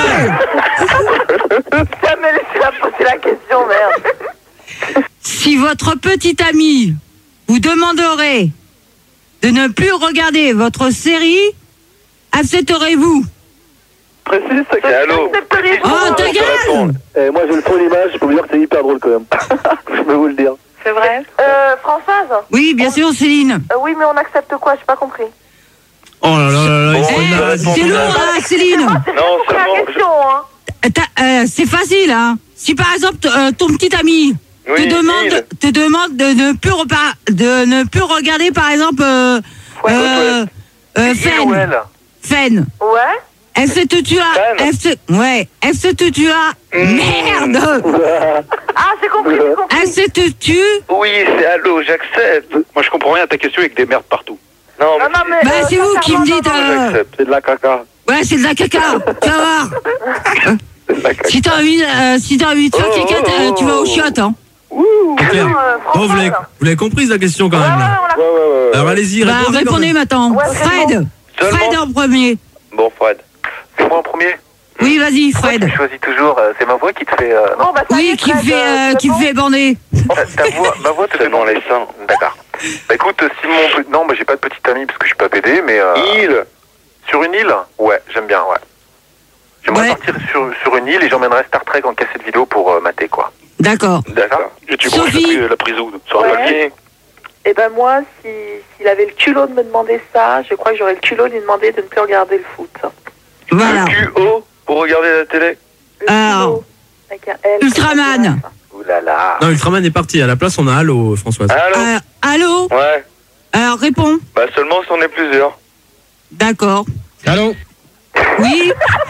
Jamais laissé la poser la question, merde. Si votre petit ami vous demanderait de ne plus regarder votre série, accepterez-vous? précise, c'est que... C'est allô. Accepteriez-vous? Oh, ta gueule! Eh, moi, j'ai le son l'image, je peux vous dire que c'est hyper drôle quand même. Je peux vous le dire. C'est vrai. Euh, Françoise? Oui, bien sûr, Céline. Euh, oui, mais on accepte quoi? J'ai pas compris. Oh là là là là, il Eh, serait naze, il c'est serait lourd, naze. hein, Céline. Non, C'est c'est la bon. question, hein. T'as- euh, c'est facile, hein. Si par exemple t- euh, ton petit ami Oui, te demande, île. te demande de ne plus repa- de ne plus regarder par exemple euh, Ouais, euh, euh, Île Fen, ou elle Fen. Ouais. Est-ce que tu as, Fen. est-ce que- ouais, est-ce que tu as, Mmh. merde, Ah, j'ai compris, j'ai compris. est-ce que tu, Oui, c'est allô, j'accepte. Moi, je comprends rien à ta question avec des merdes partout. Non, Non, non, mais. bah euh, c'est vous qui me sincèrement, dites, non, non, euh, j'accepte. C'est de la caca. ouais c'est de la caca, tu vas voir. C'est de la caca. Si t'as envie, euh, si t'as envie de faire Oh, caca, oh, t'as- oh. tu vas au chiottes, hein. C'est clair. non, euh, Bon, vous l'avez Françoise. vous l'avez comprise la question quand Ouais, même ouais, là. on l'a. Ouais, ouais, ouais. Alors allez-y, Bah répondez. quand répondez même. maintenant. Ouais, Fred, Seulement- Fred en premier. Bon, Fred. C'est moi en premier. Oui, vas-y, Fred. Tu choisis toujours. euh, c'est ma voix qui te fait. euh, Bon, bah, ça y Oui, est, qui Fred, fait, euh, euh, c'est qui bon. fait bander. Ta, ta voix, ma voix te fait dans les seins. D'accord. Bah écoute, si mon pe- non, bah j'ai pas de petite amie parce que je suis pas pédé, mais euh, île. Sur une île, ouais, j'aime bien, ouais. J'aimerais Ouais. partir sur, sur une île et j'emmènerais Star Trek en cassette vidéo pour euh, mater quoi. D'accord. D'accord. Et tu branches la, Sophie. pri- la prise où sur la Ouais. Et ben moi, si s'il avait le culot de me demander ça, je crois que j'aurais le culot de lui demander de ne plus regarder le foot. Voilà. Le Q O pour regarder la télé. Le Alors, culot, avec un L. Ultraman. Ouh là là. Non, Ultraman est parti. À la place, on a Halo, Françoise. Allô. Euh, allô. Ouais. Alors réponds. Bah seulement si on est plusieurs. D'accord. Allô? Oui.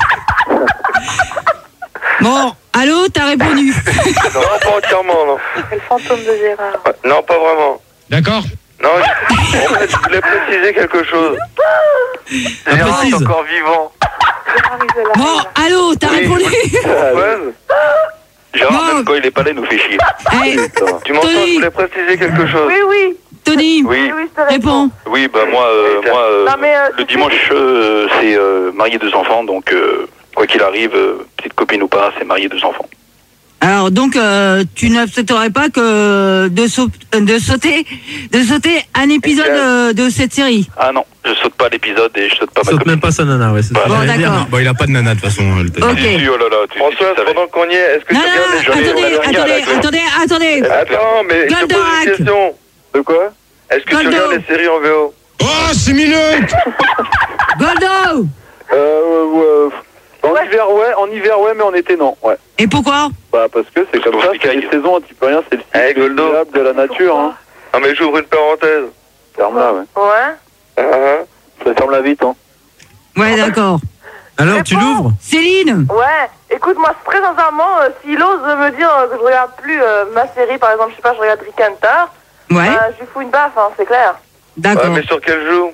Bon, allô, t'as répondu. Non, pas entièrement, non. C'est le fantôme de Gérard. Ouais, non, pas vraiment. D'accord. Non, je, en fait, je voulais préciser quelque chose. Ah, Gérard est précise. encore vivant. Gérard, il est là. Bon, allô, t'as Oui. répondu. Ouais. Gérard, Non. même quand il est pas là, il nous fait chier. Eh, Tu m'entends, je voulais préciser quelque chose. Oui, oui. Tony, Oui. Oui, oui, je te réponds. réponds. Oui, bah moi, euh, moi euh, Non, mais, euh, le tu dimanche, euh, c'est euh, marier deux enfants, donc euh, quoi qu'il arrive, euh, petite copine ou pas, c'est marier deux enfants. Alors donc, euh, tu n'accepterais pas que de, sau- de sauter, de sauter un épisode euh, de cette série. Ah non, je saute pas l'épisode et je saute pas Il ma saute copine. même pas sa nana, ouais. c'est ça. Bon, J'allais dire. d'accord. Bon, il a pas de nana de toute façon. le tête. Ok. Si, si, oh là là, tu, François, tu savais. pendant qu'on y est, est-ce que Non, tu non, regardes les attendez, journées attendez, attendez, attendez. Attends, mais je te pose Goldorak. une question. De quoi? Est-ce que tu Goldo. regardes les séries en V O? Oh, six minutes! Goldo. Euh, ouais. En hiver, ouais, en hiver, ouais, mais en été, non, ouais. Et pourquoi? Bah, parce que c'est Parce comme qu'on ça, se c'est picaille. les saisons, tu peux rien, c'est le Eh, cycle Goldo. durable de la nature, hein. Non, mais j'ouvre une parenthèse. Ferme-la, ouais. Ouais. Ah, ah. Ça ferme-la vite, hein. Ouais, d'accord. Alors, tu Réponds. l'ouvres? Céline. Ouais. Écoute, moi, très sincèrement, euh, s'il ose me dire euh, que je regarde plus euh, ma série, par exemple, je sais pas, je regarde Rick and Morty, Ouais, euh, je lui fous une baffe, hein, c'est clair. d'accord. Ouais, mais sur quel jour?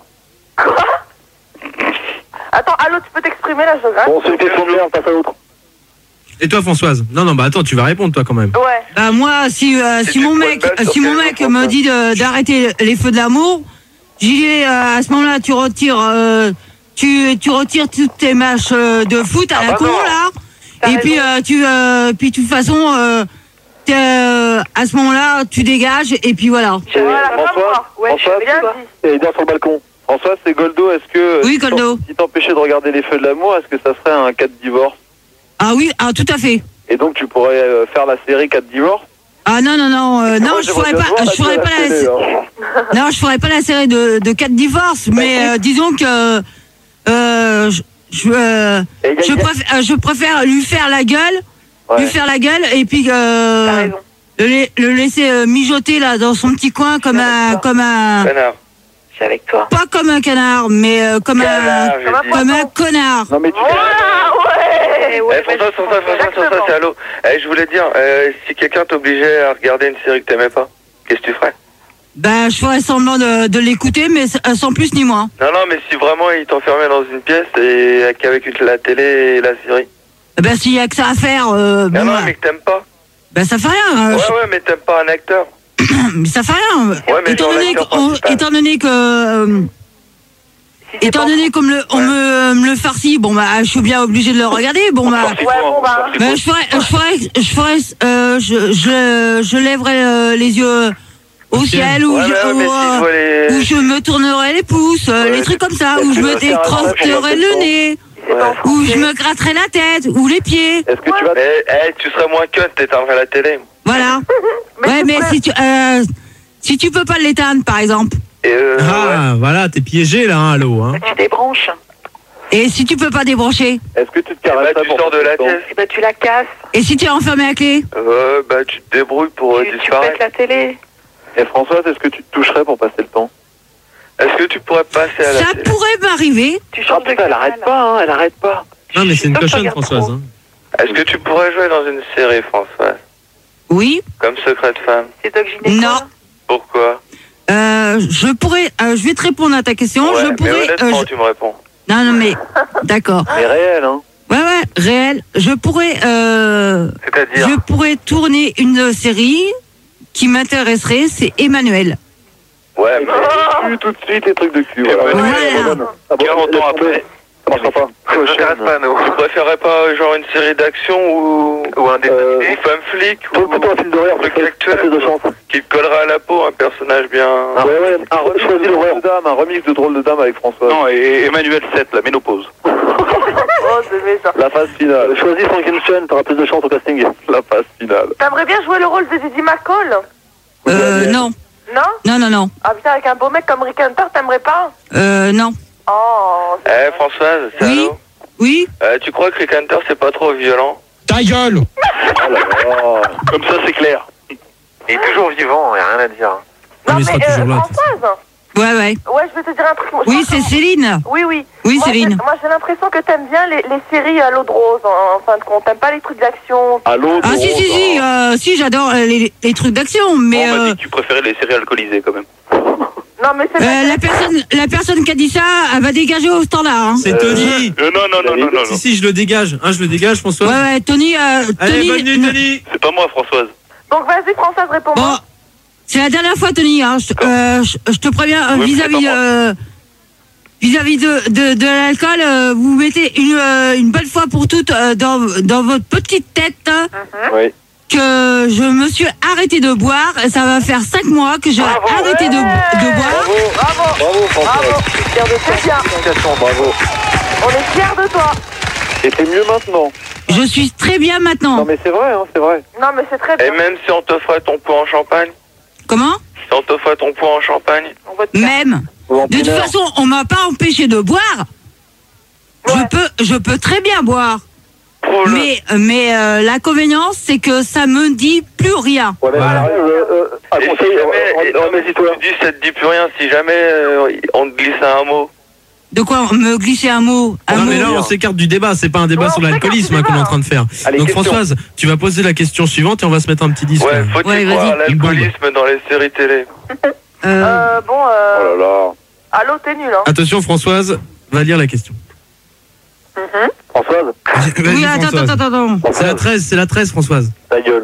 Attends, allô, tu peux t'exprimer là, je regarde. Bon, c'est une question de merde, passe à l'autre. Et toi, Françoise? Non, non, bah attends, tu vas répondre toi quand même. Ouais. Bah moi, si euh, si tu mon te mec, pointes balle sur si mon quel mec jour, me François dit de- d'arrêter les feux de l'amour, j'y vais euh, à ce moment-là, tu retires, euh, tu tu retires toutes tes matchs euh, de foot à Ah la bah con non. là, T'as et puis raison. euh, tu euh, puis de toute façon, euh, t'es, euh, euh, à ce moment-là, tu dégages et puis voilà. Voilà, comme François, moi. Ouais, François, j'ai bien dit. et bien sur le balcon. François, c'est Goldo. Est-ce que Oui, si t'en- Goldo. si t'empêchais de regarder les feux de l'amour, est-ce que ça serait un cas de divorce? Ah oui, ah tout à fait. Et donc tu pourrais euh, faire la série cas de divorce? Ah non, non, non, euh, non, Moi, je j'aimerais ferais bien pas, voir la je ferais pas la, télé, hein. non, je ferais pas la série de, de quatre divorces, mais euh, disons que, euh, je, je, euh, Et y a- je y a- préfère, euh, je préfère lui faire la gueule, Ouais. lui faire la gueule et puis T'as euh, raison. le, la- le laisser euh, mijoter là dans son petit coin comme un, comme un, Connard. Je suis avec toi. pas comme un canard, mais euh, comme Canard, un, j'ai Comme un dit. comme un connard. Non mais tu Voilà, ouais. Eh ouais, Eh, François, François, François, François, Exactement. c'est allô. Eh, je voulais dire, euh, si quelqu'un t'obligeait à regarder une série que t'aimais pas, qu'est-ce que tu ferais? Ben, je ferais semblant de, de l'écouter, mais s- sans plus ni moins. Non, non, mais si vraiment il t'enfermait dans une pièce et qu'avec une- la télé et la série. Ben, s'il y a que ça à faire, euh, bon, Non, non, bah, mais que t'aimes pas. ben, ça fait rien. euh, Ouais, ouais, mais t'aimes pas un acteur. Mais ça fait rien. Ouais, mais étant, genre donné l'acteur qu'on- principal. étant donné que, euh, Si c'est étant pas- donné qu'on me le, on Ouais. me, me le farcit, bon bah, je suis bien obligé de le regarder. Bon bah, Sorti Ouais, quoi, bon, bah. sorti ben, quoi. je ferais, je ferais, je ferais, euh, je, je, je lèverais euh, les yeux au ciel ou Ouais, je, mais, ou, mais si euh, je vois les... ou je me tournerais les pouces, euh, Ouais, les trucs comme ça, est-ce ou que je tu me vas faire un décrotterais film le nez, si c'est pas en ou je français. me gratterais la tête, ou les pieds. Est-ce que tu vas Mais, eh, tu serais moins cut, t'éteindrais la télé. Voilà. Mais Ouais, tu mais pourrais- si tu, euh, si tu peux pas l'éteindre, par exemple, Et euh, ouais. Ah, voilà, t'es piégé là, hein, allô. Hein. Tu débranches. et si tu peux pas débrancher, Est-ce que tu te Eh bah, caresserais tu pour sors de passer la le temps? pièce. Et bah tu la casses. et si tu es enfermé à clé, Ouais, bah tu te débrouilles pour euh, Tu, tu disparaître. pètes la télé. Et Françoise, est-ce que tu te toucherais pour passer le temps? Est-ce que tu pourrais passer à la ça télé? pourrait m'arriver. Tu Ah changes de putain, elle arrête canal. pas, hein, elle arrête pas. Non, mais c'est une Toi, tu cochonne, regardes Françoise. trop. Hein. Est-ce que tu pourrais jouer dans une série, Françoise? Oui, Comme Secret de Femme? C'est Doc Gynéco. non. Pourquoi? Euh, je pourrais, euh, je vais te répondre à ta question. Ouais, je mais pourrais. honnêtement, euh, je- tu me réponds. Non, non, mais d'accord. Mais réel, hein. Ouais, ouais, réel. Je pourrais, euh, C'est-à-dire? je pourrais tourner une série qui m'intéresserait. C'est Emmanuel. Ouais, mais... Tu tout de suite les trucs de cul. Voilà. Ouais, ouais. Abandonne. Abandonne. quarante ans après. Ça marchera pas. Ça nous intéresse pas, nous. Tu préférais pas, genre, une série d'action ou... Ou un dessin Euh, animé? Ou femme flic? Plutôt Ou... plutôt un film d'horreur, Le parce que actuel, ça fait de chance. Qui te collera à la peau, un personnage bien... Ah ouais, ouais, un re- choisis le drôle de dame, un remix de drôle de dame avec François. Non, et Emmanuel sept, la ménopause. Oh, c'est méchant. La phase finale. Choisis Frankenstein, t'auras plus de chance au casting. La phase finale. T'aimerais bien jouer le rôle de Didi McCall? Euh, non, Non? non, non, non, Ah putain, avec un beau mec comme Rick Hunter, t'aimerais pas? euh, non. Oh, Eh, Françoise, c'est Oui. allô? Oui. Euh, tu crois que Rick Hunter, c'est pas trop violent? Ta gueule. Oh là là. Comme ça, c'est clair. Il est toujours vivant, y a rien à dire. non, mais il mais sera toujours là, de toute Françoise? Ouais, ouais. Ouais, je vais te dire un truc. Oui, c'est Céline. Oui, oui. Oui, Moi, Céline. j'ai- Moi, j'ai l'impression que t'aimes bien les, les séries à l'eau de rose, en, en fin de compte. T'aimes pas les trucs d'action. À l'eau, Ah si, si, si, euh, si, j'adore euh, les, les trucs d'action, mais On m'a euh, dit que tu préférais les séries alcoolisées, quand même. Non, mais c'est euh, la personne, la personne qui a dit ça, elle va dégager au standard. Hein. C'est Tony. Euh, non, non, non, non, non. Si, si, je le dégage. Hein, je le dégage, François. Ouais, ouais, Tony, euh, Allez, Tony. bonne nuit, ne- Tony. C'est pas moi, Françoise. Donc, vas-y, Françoise, réponds-moi. Bon, c'est la dernière fois, Tony. Hein. Je, euh, je, je te préviens euh, Oui, mais vis-à-vis c'est pas euh, vis-à-vis de, de, de l'alcool, euh, vous mettez une, euh, une bonne fois pour toutes euh, dans, dans votre petite tête hein, Oui. que je me suis arrêté de boire. Ça va faire cinq mois que j'ai arrêté de, de boire. Bravo. Bravo, François. Bravo. Je suis fier de toi. C'est bien. Bravo. On est fiers de toi. Et c'est mieux maintenant. Je suis très bien Non, maintenant. mais c'est vrai, hein, c'est vrai. Non, mais c'est très Et bien. même si on t'offrait ton pot en champagne? Comment? Si on t'offrait ton pot en champagne? On va te faire. Même. De toute façon, on m'a pas empêché de boire. Je peux, je peux très bien boire. Pour le- Mais, mais euh, l'inconvénient, c'est que ça me dit plus rien. Voilà, Voilà. euh, euh, un Et si conseil, jamais, et euh, non, mais euh, si toi. tu dis ça te dit plus rien, si jamais euh, on te glissait un mot. De quoi me glisser un mot, un Non, mot. mais là, on s'écarte du débat. C'est pas un débat Ouais, sur on s'écarte l'alcoolisme du hein, qu'on est en débat. train de faire. Allez, Donc, question. Françoise, tu vas poser la question suivante et on va se mettre un petit disque. Ouais, faut-il Ouais, vas-y. croire à Une bombe. l'alcoolisme dans les séries télé? Euh, Euh, bon, Oh euh... là là. Allô, t'es nul, hein. Attention, Françoise va lire la question. Françoise, Vas-y, oui, attends, Françoise. attends, attends, attends. C'est la treize, c'est la treize, Françoise. ta gueule.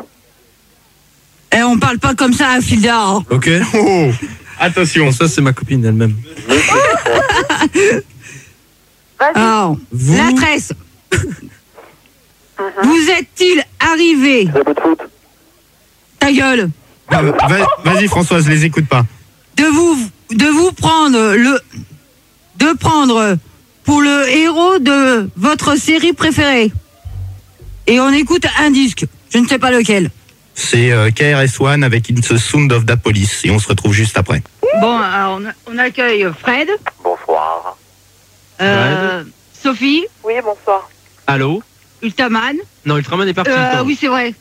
Eh, on parle pas comme ça à Filda. hein. Ok. Oh. Attention. Françoise, c'est ma copine elle-même. Vas-y. Alors, Vous- la tresse. Vous est-il arrivé C'est un peu de foot. Ta gueule. Euh, va- Vas-y Françoise, les écoute pas. De vous, de vous prendre le, de prendre pour le héros de votre série préférée. Et on écoute un disque. Je ne sais pas lequel. C'est euh, K R S One avec It's the Sound of the Police et on se retrouve juste après. Bon, alors on, on accueille Fred, Bonsoir. euh, Sophie, Oui, bonsoir. Allô? Ultraman. Non, Ultraman est parti. Euh, attends. oui, c'est vrai.